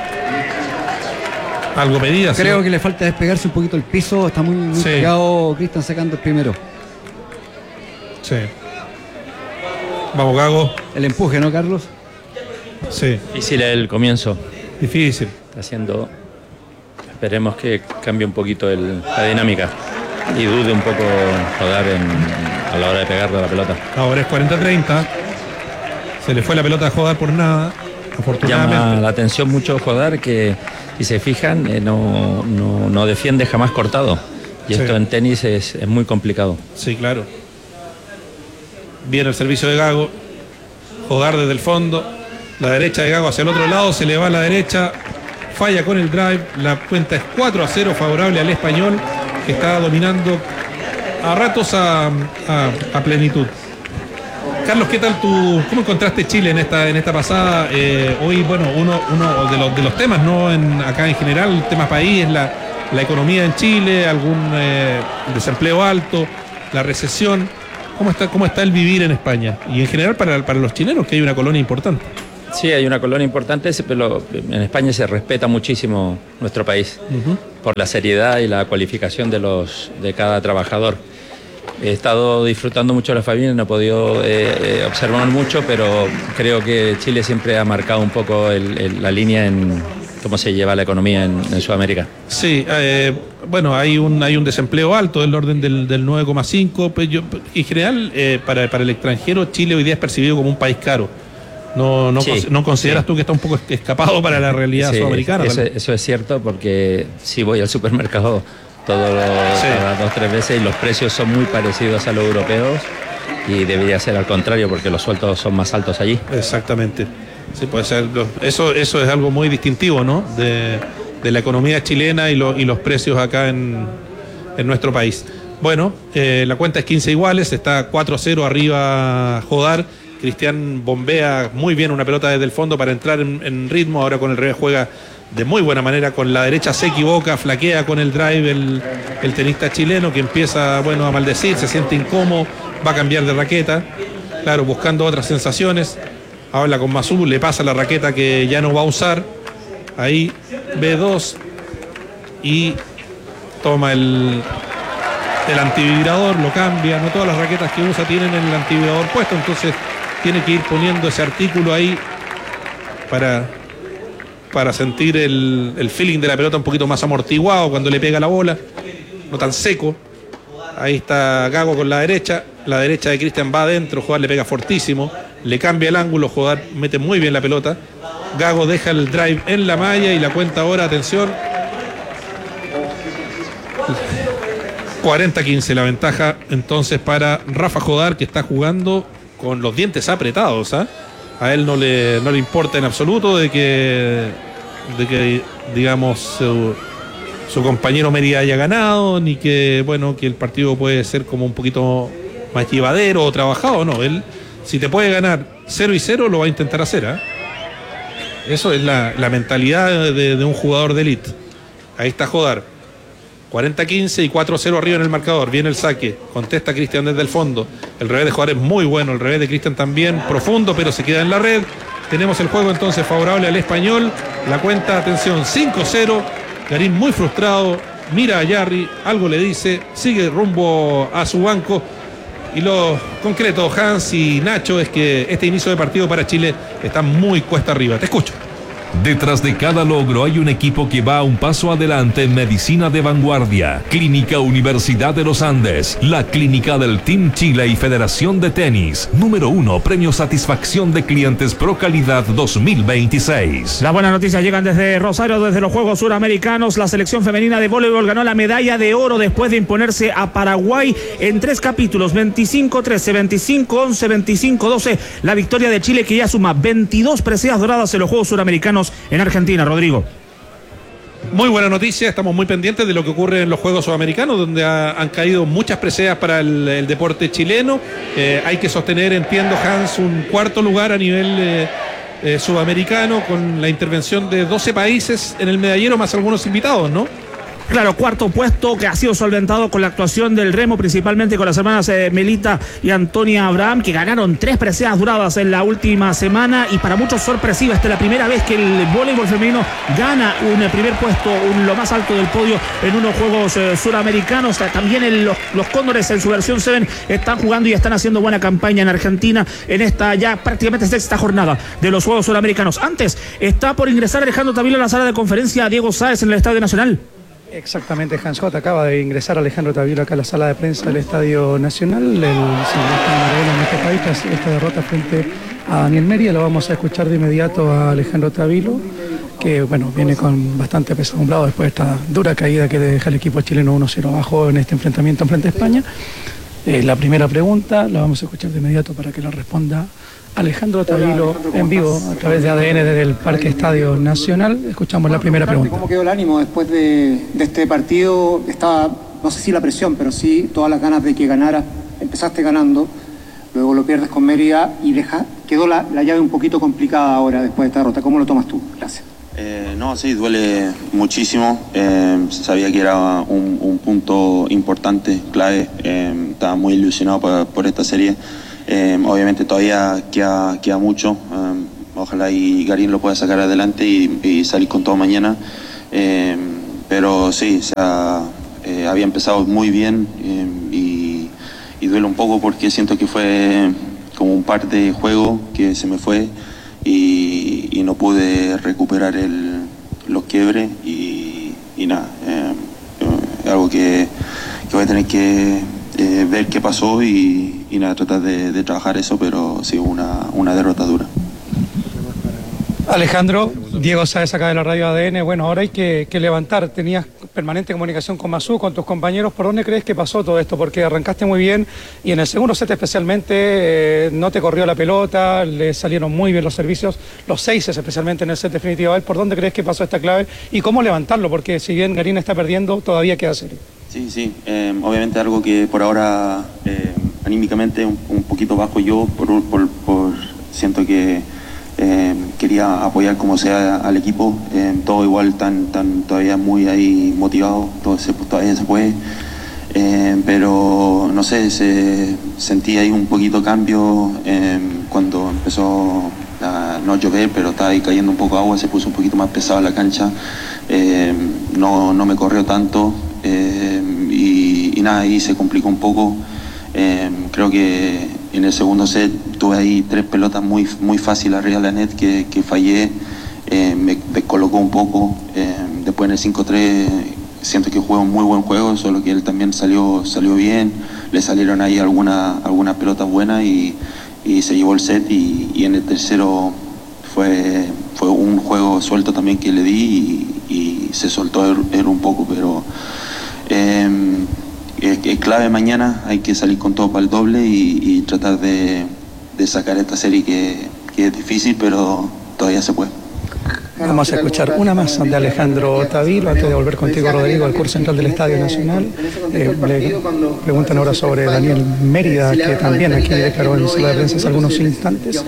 algo pedía. Creo ¿sí? que le falta despegarse un poquito el piso. Está muy, muy sí. pegado Cristian sacando el primero. Sí. Vamos, Gago. El empuje, ¿no, Carlos? Sí. Difícil el comienzo. Difícil. Está haciendo. Esperemos que cambie un poquito el, la dinámica y dude un poco Jodar en, a la hora de pegarle a la pelota. Ahora es cuarenta treinta. Se le fue la pelota a Jodar por nada. Afortunadamente. Llama la atención mucho Jodar que, si se fijan, eh, no, no, no defiende jamás cortado. Y esto sí. en tenis es, es muy complicado. Sí, claro. Viene el servicio de Gago. Jodar desde el fondo. La derecha de Gago hacia el otro lado. Se le va a la derecha. Falla con el drive. La cuenta es cuatro a cero favorable al español, que está dominando a ratos a, a, a plenitud. Carlos, ¿qué tal tú? ¿Cómo encontraste Chile en esta en esta pasada? Eh, hoy, bueno, uno, uno de los de los temas, ¿no? En, acá en general, el tema país, la, la economía en Chile, algún eh, desempleo alto, la recesión. ¿Cómo está, cómo está el vivir en España? Y en general para, para los chilenos, que hay una colonia importante. Sí, hay una colonia importante, pero en España se respeta muchísimo nuestro país uh-huh. por la seriedad y la cualificación de los de cada trabajador. He estado disfrutando mucho de la familia, no he podido eh, eh, observar mucho, pero creo que Chile siempre ha marcado un poco el, el, la línea en cómo se lleva la economía en, en Sudamérica. Sí, eh, bueno, hay un hay un desempleo alto del orden del, del nueve coma cinco. Pues yo, en general, eh, para, para el extranjero, Chile hoy día es percibido como un país caro. ¿No, no, sí, ¿no consideras sí. tú que está un poco escapado para la realidad sí, sudamericana? Eso, eso es cierto, porque si voy al supermercado todos los, sí. cada dos o tres veces y los precios son muy parecidos a los europeos y debería ser al contrario porque los sueldos son más altos allí. Exactamente. Sí, puede ser. Eso, eso es algo muy distintivo, ¿no? De, de la economía chilena y, lo, y los precios acá en, en nuestro país. Bueno, eh, la cuenta es quince iguales, está cuatro a cero arriba Jodar. Cristian bombea muy bien una pelota desde el fondo para entrar en, en ritmo. Ahora con el revés juega de muy buena manera. Con la derecha se equivoca, flaquea con el drive el, el tenista chileno que empieza bueno, a maldecir, se siente incómodo, va a cambiar de raqueta. Claro, buscando otras sensaciones. Habla con Masú, le pasa la raqueta que ya no va a usar. Ahí B dos y toma el, el antivibrador, lo cambia. No todas las raquetas que usa tienen el antivibrador puesto, entonces tiene que ir poniendo ese artículo ahí para, para sentir el, el feeling de la pelota un poquito más amortiguado cuando le pega la bola, no tan seco. Ahí está Gago con la derecha, la derecha de Cristian va adentro, Jodar le pega fortísimo, le cambia el ángulo, Jodar mete muy bien la pelota, Gago deja el drive en la malla y la cuenta ahora, atención, cuarenta a quince la ventaja entonces para Rafa Jodar, que está jugando con los dientes apretados, ¿eh? A él no le, no le importa en absoluto de que, de que digamos, su, su compañero Mérida haya ganado, ni que, bueno, que el partido puede ser como un poquito más llevadero o trabajado, no. Él, si te puede ganar cero y cero, lo va a intentar hacer, ¿eh? Eso es la, la mentalidad de, de un jugador de élite. Ahí está Jodar. cuarenta a quince y cuatro a cero arriba en el marcador. Viene el saque, contesta Cristian desde el fondo. El revés de Jodar es muy bueno, el revés de Cristian también profundo, pero se queda en la red. Tenemos el juego entonces favorable al español. La cuenta, atención, cinco a cero. Garín muy frustrado, mira a Yarri, algo le dice, sigue rumbo a su banco. Y lo concreto, Hans y Nacho, es que este inicio de partido para Chile está muy cuesta arriba. Te escucho. Detrás de cada logro hay un equipo que va un paso adelante en medicina de vanguardia. Clínica Universidad de los Andes, la clínica del Team Chile y Federación de Tenis. Número uno, Premio Satisfacción de Clientes Pro Calidad dos mil veintiséis. Las buenas noticias llegan desde Rosario, desde los Juegos Suramericanos. La selección femenina de voleibol ganó la medalla de oro después de imponerse a Paraguay en tres capítulos, veinticinco trece, veinticinco once, veinticinco doce. La victoria de Chile, que ya suma veintidós preseas doradas en los Juegos Suramericanos en Argentina. Rodrigo. Muy buena noticia, estamos muy pendientes de lo que ocurre en los Juegos Sudamericanos, donde ha, han caído muchas preseas para el, el deporte chileno. Eh, hay que sostener, entiendo, Hans, un cuarto lugar a nivel eh, eh, sudamericano, con la intervención de doce países en el medallero, más algunos invitados, ¿no? Claro, cuarto puesto que ha sido solventado con la actuación del remo, principalmente con las hermanas eh, Melita y Antonia Abraham, que ganaron tres preseas doradas en la última semana, y para muchos sorpresiva. Esta es la primera vez que el voleibol femenino gana un eh, primer puesto, un, lo más alto del podio en unos Juegos eh, Suramericanos. También el, los, los Cóndores en su versión siete están jugando y están haciendo buena campaña en Argentina en esta ya prácticamente sexta jornada de los Juegos Suramericanos. Antes está por ingresar Alejandro Tavilo a la sala de conferencia Diego Sáez en el Estadio Nacional. Exactamente, Hans J. Acaba de ingresar Alejandro Tavilo acá a la sala de prensa del Estadio Nacional. El en este país, tras esta derrota frente a Daniel Mérida. Lo vamos a escuchar de inmediato a Alejandro Tavilo, que bueno, viene con bastante pesadumbrado después de esta dura caída que deja el equipo chileno uno cero abajo en este enfrentamiento en frente a España. Eh, la primera pregunta la vamos a escuchar de inmediato para que la responda Alejandro Tavilo en vivo a través de A D N desde el Parque Estadio Nacional. Escuchamos la primera pregunta. ¿Cómo quedó el ánimo después de, de este partido? Estaba, no sé si la presión, pero sí todas las ganas de que ganara. Empezaste ganando. luego lo pierdes con Mérida y deja, quedó la, la llave un poquito complicada ahora después de esta derrota. ¿Cómo lo tomas tú? Gracias. Eh, no, sí, duele muchísimo. Eh, sabía que era un, un punto importante, clave. Eh, estaba muy ilusionado por, por esta serie. Eh, obviamente todavía queda, queda mucho. Eh, ojalá y Garín lo pueda sacar adelante y, y salir con todo mañana. Eh, pero sí, o sea, eh, había empezado muy bien eh, y, y duele un poco porque siento que fue como un par de juegos que se me fue. Y, y no pude recuperar el, los quiebres y, y nada, eh, eh, algo que, que voy a tener que eh, ver qué pasó y, y nada, tratar de, de trabajar eso, pero sí, una, una derrota dura. Alejandro, Diego Sáez acá de la radio A D N. Bueno, ahora hay que, que levantar. Tenías permanente comunicación con Masú, con tus compañeros. ¿Por dónde crees que pasó todo esto? Porque arrancaste muy bien y en el segundo set especialmente eh, no te corrió la pelota, le salieron muy bien los servicios, los seises especialmente en el set definitivo. ¿Por dónde crees que pasó esta clave y cómo levantarlo? Porque si bien Garín está perdiendo, todavía queda serio. Sí, sí. Eh, obviamente algo que por ahora eh, anímicamente un, un poquito bajo yo, por, por, por siento que Eh, quería apoyar como sea al equipo, eh, todo igual tan, tan todavía muy ahí motivado, todo se, todavía se puede, eh, pero no sé, se, sentí ahí un poquito cambio eh, cuando empezó a no llover, pero estaba ahí cayendo un poco agua, se puso un poquito más pesado la cancha, eh, no, no me corrió tanto eh, y, y nada, ahí se complicó un poco. Eh, creo que en el segundo set tuve ahí tres pelotas muy, muy fáciles arriba de la net que, que fallé, eh, me descolocó un poco. Eh, después en el cinco tres siento que juega un muy buen juego, solo que él también salió, salió bien, le salieron ahí algunas alguna pelotas buenas y, y se llevó el set y, y en el tercero fue, fue un juego suelto también que le di y, y se soltó él, él un poco, pero eh, es, es clave mañana, hay que salir con todo para el doble y, y tratar de, de sacar esta serie que, que es difícil, pero todavía se puede. Vamos a escuchar una más de Alejandro Tavilo antes de volver contigo, Rodrigo, al curso central del Estadio Nacional. Eh, le preguntan ahora sobre Daniel Mérida, que también aquí declaró en sala de prensa hace algunos instantes,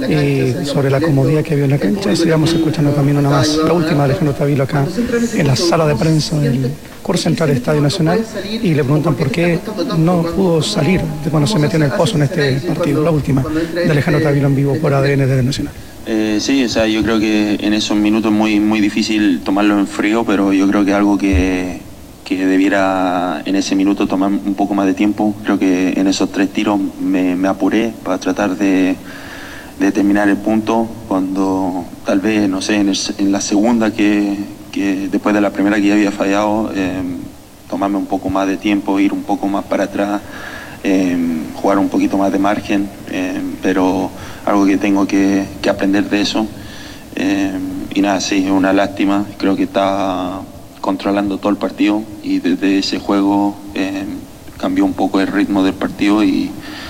y sobre la comodidad que había en la cancha. Y sigamos escuchando también una más, la última de Alejandro Tavilo acá en la sala de prensa del curso central del Estadio Nacional, y le preguntan por qué no pudo salir de cuando se metió en el pozo en este partido. La última de Alejandro Tavilo en vivo por A D N desde Nacional. Eh, sí, o sea, yo creo que en esos minutos es muy, muy difícil tomarlo en frío, pero yo creo que algo que, que debiera en ese minuto tomar un poco más de tiempo. Creo que en esos tres tiros me, me apuré para tratar de, de terminar el punto, cuando tal vez, no sé, en, el, en la segunda, que, que después de la primera que ya había fallado, eh, tomarme un poco más de tiempo, ir un poco más para atrás, eh, jugar un poquito más de margen, eh, pero algo que tengo que, que aprender de eso. Eh, y nada, sí, es una lástima. Creo que estaba controlando todo el partido y desde ese juego eh, cambió un poco el ritmo del partido y,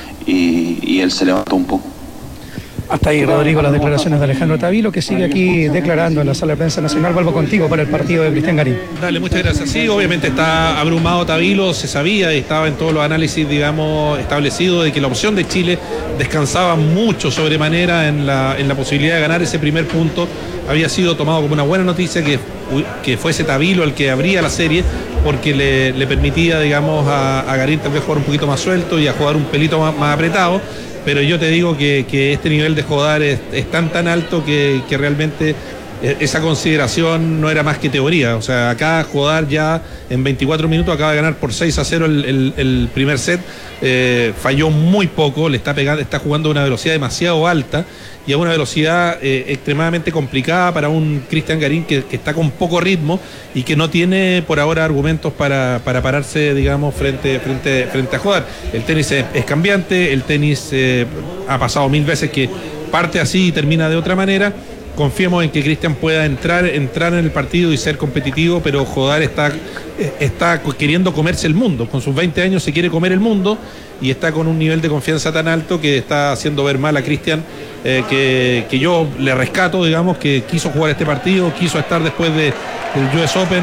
y, y él se levantó un poco. Hasta ahí, Rodrigo, las declaraciones de Alejandro Tavilo, que sigue aquí declarando en la sala de prensa nacional. Vuelvo contigo para el partido de Cristian Garín. Dale, muchas gracias. Sí, obviamente está abrumado Tavilo, se sabía y estaba en todos los análisis, digamos, establecido de que la opción de Chile descansaba mucho sobremanera en la, en la posibilidad de ganar ese primer punto. Había sido tomado como una buena noticia que, que fuese Tavilo el que abría la serie, porque le, le permitía, digamos, a, a Garín tal vez jugar un poquito más suelto y a jugar un pelito más, más apretado. Pero yo te digo que, que este nivel de jugar es, es tan tan alto que, que realmente esa consideración no era más que teoría. O sea, acá jugar ya en veinticuatro minutos acaba de ganar por seis a cero el, el, el primer set, eh, falló muy poco, le está pegando, está jugando a una velocidad demasiado alta y a una velocidad eh, extremadamente complicada para un Cristian Garín que, que está con poco ritmo y que no tiene por ahora argumentos para, para pararse, digamos, frente, frente, frente a jugar. El tenis es, es cambiante, el tenis eh, ha pasado mil veces que parte así y termina de otra manera. Confiemos en que Cristian pueda entrar, entrar en el partido y ser competitivo, pero Jodar está, está queriendo comerse el mundo. Con sus veinte años se quiere comer el mundo y está con un nivel de confianza tan alto que está haciendo ver mal a Cristian, eh, que, que yo le rescato, digamos, que quiso jugar este partido, quiso estar después de, del U S Open,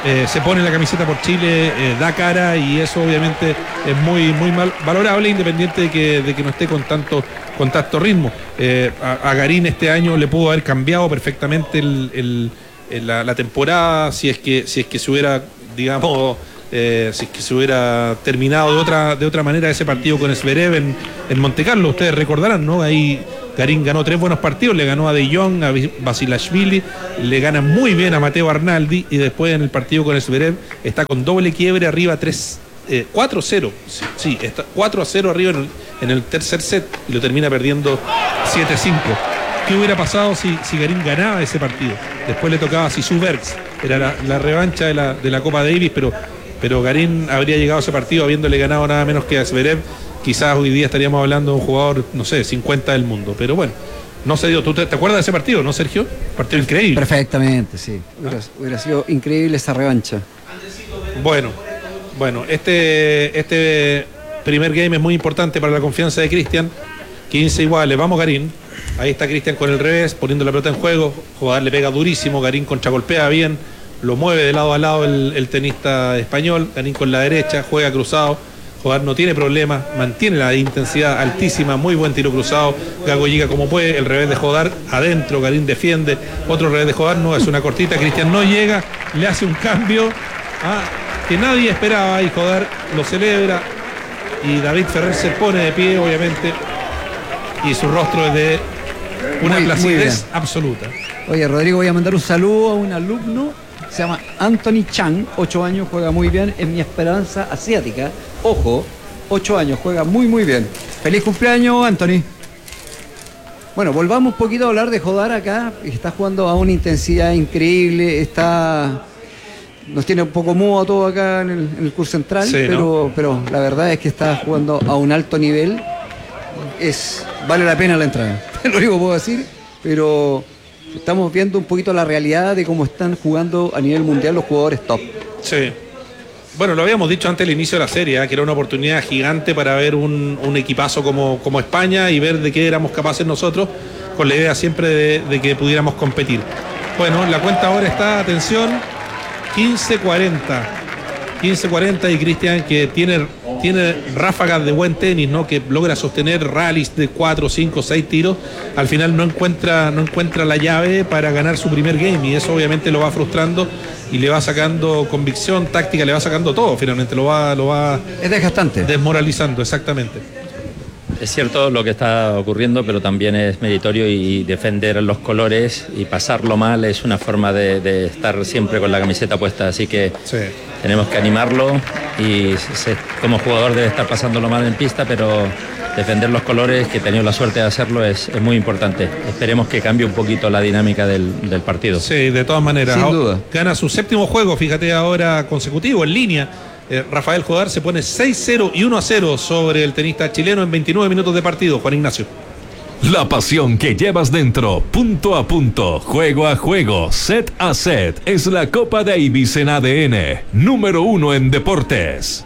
eh, se pone la camiseta por Chile, eh, da cara, y eso obviamente es muy, muy mal, valorable, independiente de que, de que no esté con tanto, con tanto ritmo. Eh, a, a Garín este año le pudo haber cambiado perfectamente el, el, el, la, la temporada si es que, si es que se hubiera, digamos, eh, si es que se hubiera terminado de otra, de otra manera ese partido con Zverev en, en Montecarlo. Ustedes recordarán, ¿no? Ahí Garín ganó tres buenos partidos, le ganó a De Jong, a Basilashvili, le gana muy bien a Matteo Arnaldi, y después en el partido con Zverev está con doble quiebre arriba tres, eh, cuatro cero, sí, sí, está cuatro a cero arriba en el, en el tercer set, y lo termina perdiendo siete cinco. ¿Qué hubiera pasado si, si Garín ganaba ese partido? Después le tocaba a Sisu Bergs, era la, la revancha de la, de la Copa Davis, pero, pero Garín habría llegado a ese partido habiéndole ganado nada menos que a Zverev. Quizás hoy día estaríamos hablando de un jugador, no sé, cincuenta del mundo. Pero bueno, no se dio. ¿Tú te, te acuerdas de ese partido, no, Sergio? Partido increíble. Perfectamente, sí. Hubiera, hubiera sido increíble esa revancha. Bueno, bueno, este, este primer game es muy importante para la confianza de Cristian. quince iguales, vamos Garín. Ahí está Cristian con el revés, poniendo la pelota en juego. Jugador le pega durísimo, Garín contragolpea bien, lo mueve de lado a lado el, el tenista español. Garín con la derecha, juega cruzado. Jodar no tiene problema, mantiene la intensidad altísima, muy buen tiro cruzado. Gago llega como puede, el revés de Jodar adentro, Garín defiende, otro revés de Jodar, no, es una cortita, Cristian no llega, le hace un cambio ah, que nadie esperaba, y Jodar lo celebra, y David Ferrer se pone de pie, obviamente, y su rostro es de una muy, placidez muy absoluta. Oye, Rodrigo, voy a mandar un saludo a un alumno. Se llama Anthony Chang, ocho años, juega muy bien, es mi esperanza asiática. Ojo, ocho años, juega muy muy bien. Feliz cumpleaños, Anthony. Bueno, volvamos un poquito a hablar de Jodar acá, está jugando a una intensidad increíble, está nos tiene un poco mudo todo acá en el, en el curso central, sí, pero, ¿no? pero la verdad es que está jugando a un alto nivel. Es, vale la pena la entrada, lo único que puedo decir, pero estamos viendo un poquito la realidad de cómo están jugando a nivel mundial los jugadores top. Sí. Bueno, lo habíamos dicho antes del inicio de la serie, ¿eh? que era una oportunidad gigante para ver un, un equipazo como, como España y ver de qué éramos capaces nosotros, con la idea siempre de, de que pudiéramos competir. Bueno, la cuenta ahora está, atención, quince cuarenta. quince cuarenta, y Cristian, que tiene, tiene ráfagas de buen tenis, ¿no? Que logra sostener rallies de cuatro, cinco, seis tiros, al final no encuentra, no encuentra la llave para ganar su primer game, y eso obviamente lo va frustrando y le va sacando convicción, táctica, le va sacando todo, finalmente lo va, lo va es desgastante, desmoralizando, exactamente. Es cierto lo que está ocurriendo, pero también es meritorio, y defender los colores y pasarlo mal es una forma de, de estar siempre con la camiseta puesta, así que sí. Tenemos que animarlo, y se, como jugador debe estar pasándolo mal en pista, pero defender los colores, que he tenido la suerte de hacerlo, es, es muy importante. Esperemos que cambie un poquito la dinámica del, del partido. Sí, de todas maneras. Sin duda. Gana su séptimo juego, fíjate, ahora consecutivo, en línea. Eh, Rafael Jodar se pone seis cero y uno a cero sobre el tenista chileno en veintinueve minutos de partido. Juan Ignacio. La pasión que llevas dentro, punto a punto, juego a juego, set a set, es la Copa Davis en A D N, número uno en deportes.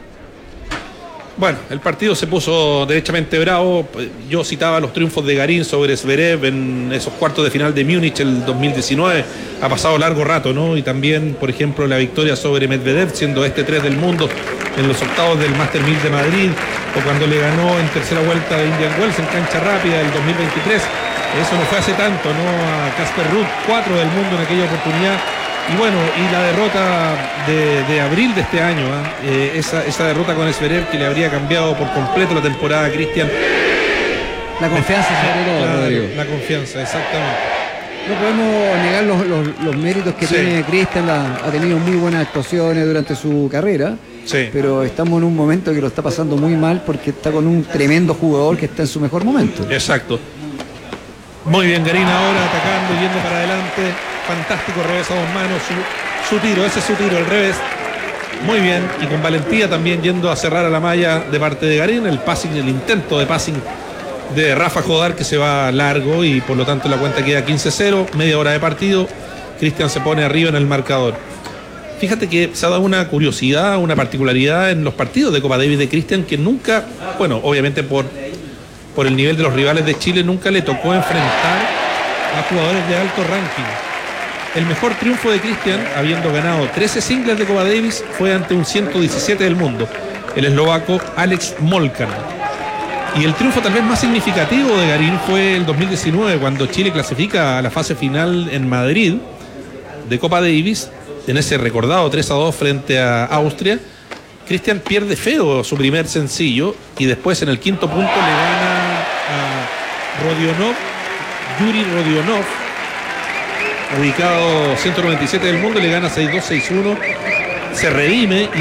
Bueno, el partido se puso derechamente bravo. Yo citaba los triunfos de Garín sobre Zverev en esos cuartos de final de Múnich el dos mil diecinueve. Ha pasado largo rato, ¿no? Y también, por ejemplo, la victoria sobre Medvedev, siendo este tres del mundo en los octavos del Master mil de Madrid, o cuando le ganó en tercera vuelta de Indian Wells en cancha rápida del dos mil veintitrés. Eso no fue hace tanto, ¿no? A Casper Ruud, cuatro del mundo en aquella oportunidad. Y bueno, y la derrota de, de abril de este año, ¿eh? Eh, esa, esa derrota con Zverev, que le habría cambiado por completo la temporada a Cristian. La confianza sobre todo, la, Rodrigo. La confianza, exactamente. No podemos negar los, los, los méritos que sí. tiene Cristian, ha tenido muy buenas actuaciones durante su carrera, sí. pero estamos en un momento que lo está pasando muy mal porque está con un tremendo jugador que está en su mejor momento. Exacto. Muy bien, Garín ahora atacando, yendo para adelante. Fantástico revés a dos manos, su, su tiro, ese es su tiro, el revés. Muy bien, y con valentía también yendo a cerrar a la malla de parte de Garín. El passing, el intento de passing de Rafa Jodar, que se va largo, y por lo tanto la cuenta queda quince cero, media hora de partido. Cristian se pone arriba en el marcador. Fíjate que se ha dado una curiosidad, una particularidad en los partidos de Copa Davis de Cristian, que nunca, bueno, obviamente por, por el nivel de los rivales de Chile, nunca le tocó enfrentar a jugadores de alto ranking. el mejor triunfo de Cristian, habiendo ganado trece singles de Copa Davis, fue ante un ciento diecisiete del mundo, el eslovaco Alex Molcan. Y el triunfo tal vez más significativo de Garín fue el dos mil diecinueve, cuando Chile clasifica a la fase final en Madrid de Copa Davis, en ese recordado tres a dos frente a Austria. Cristian pierde feo su primer sencillo y después en el quinto punto le gana a Rodionov, Yuri Rodionov, ubicado ciento noventa y siete del mundo, le gana seis dos, seis uno, se redime.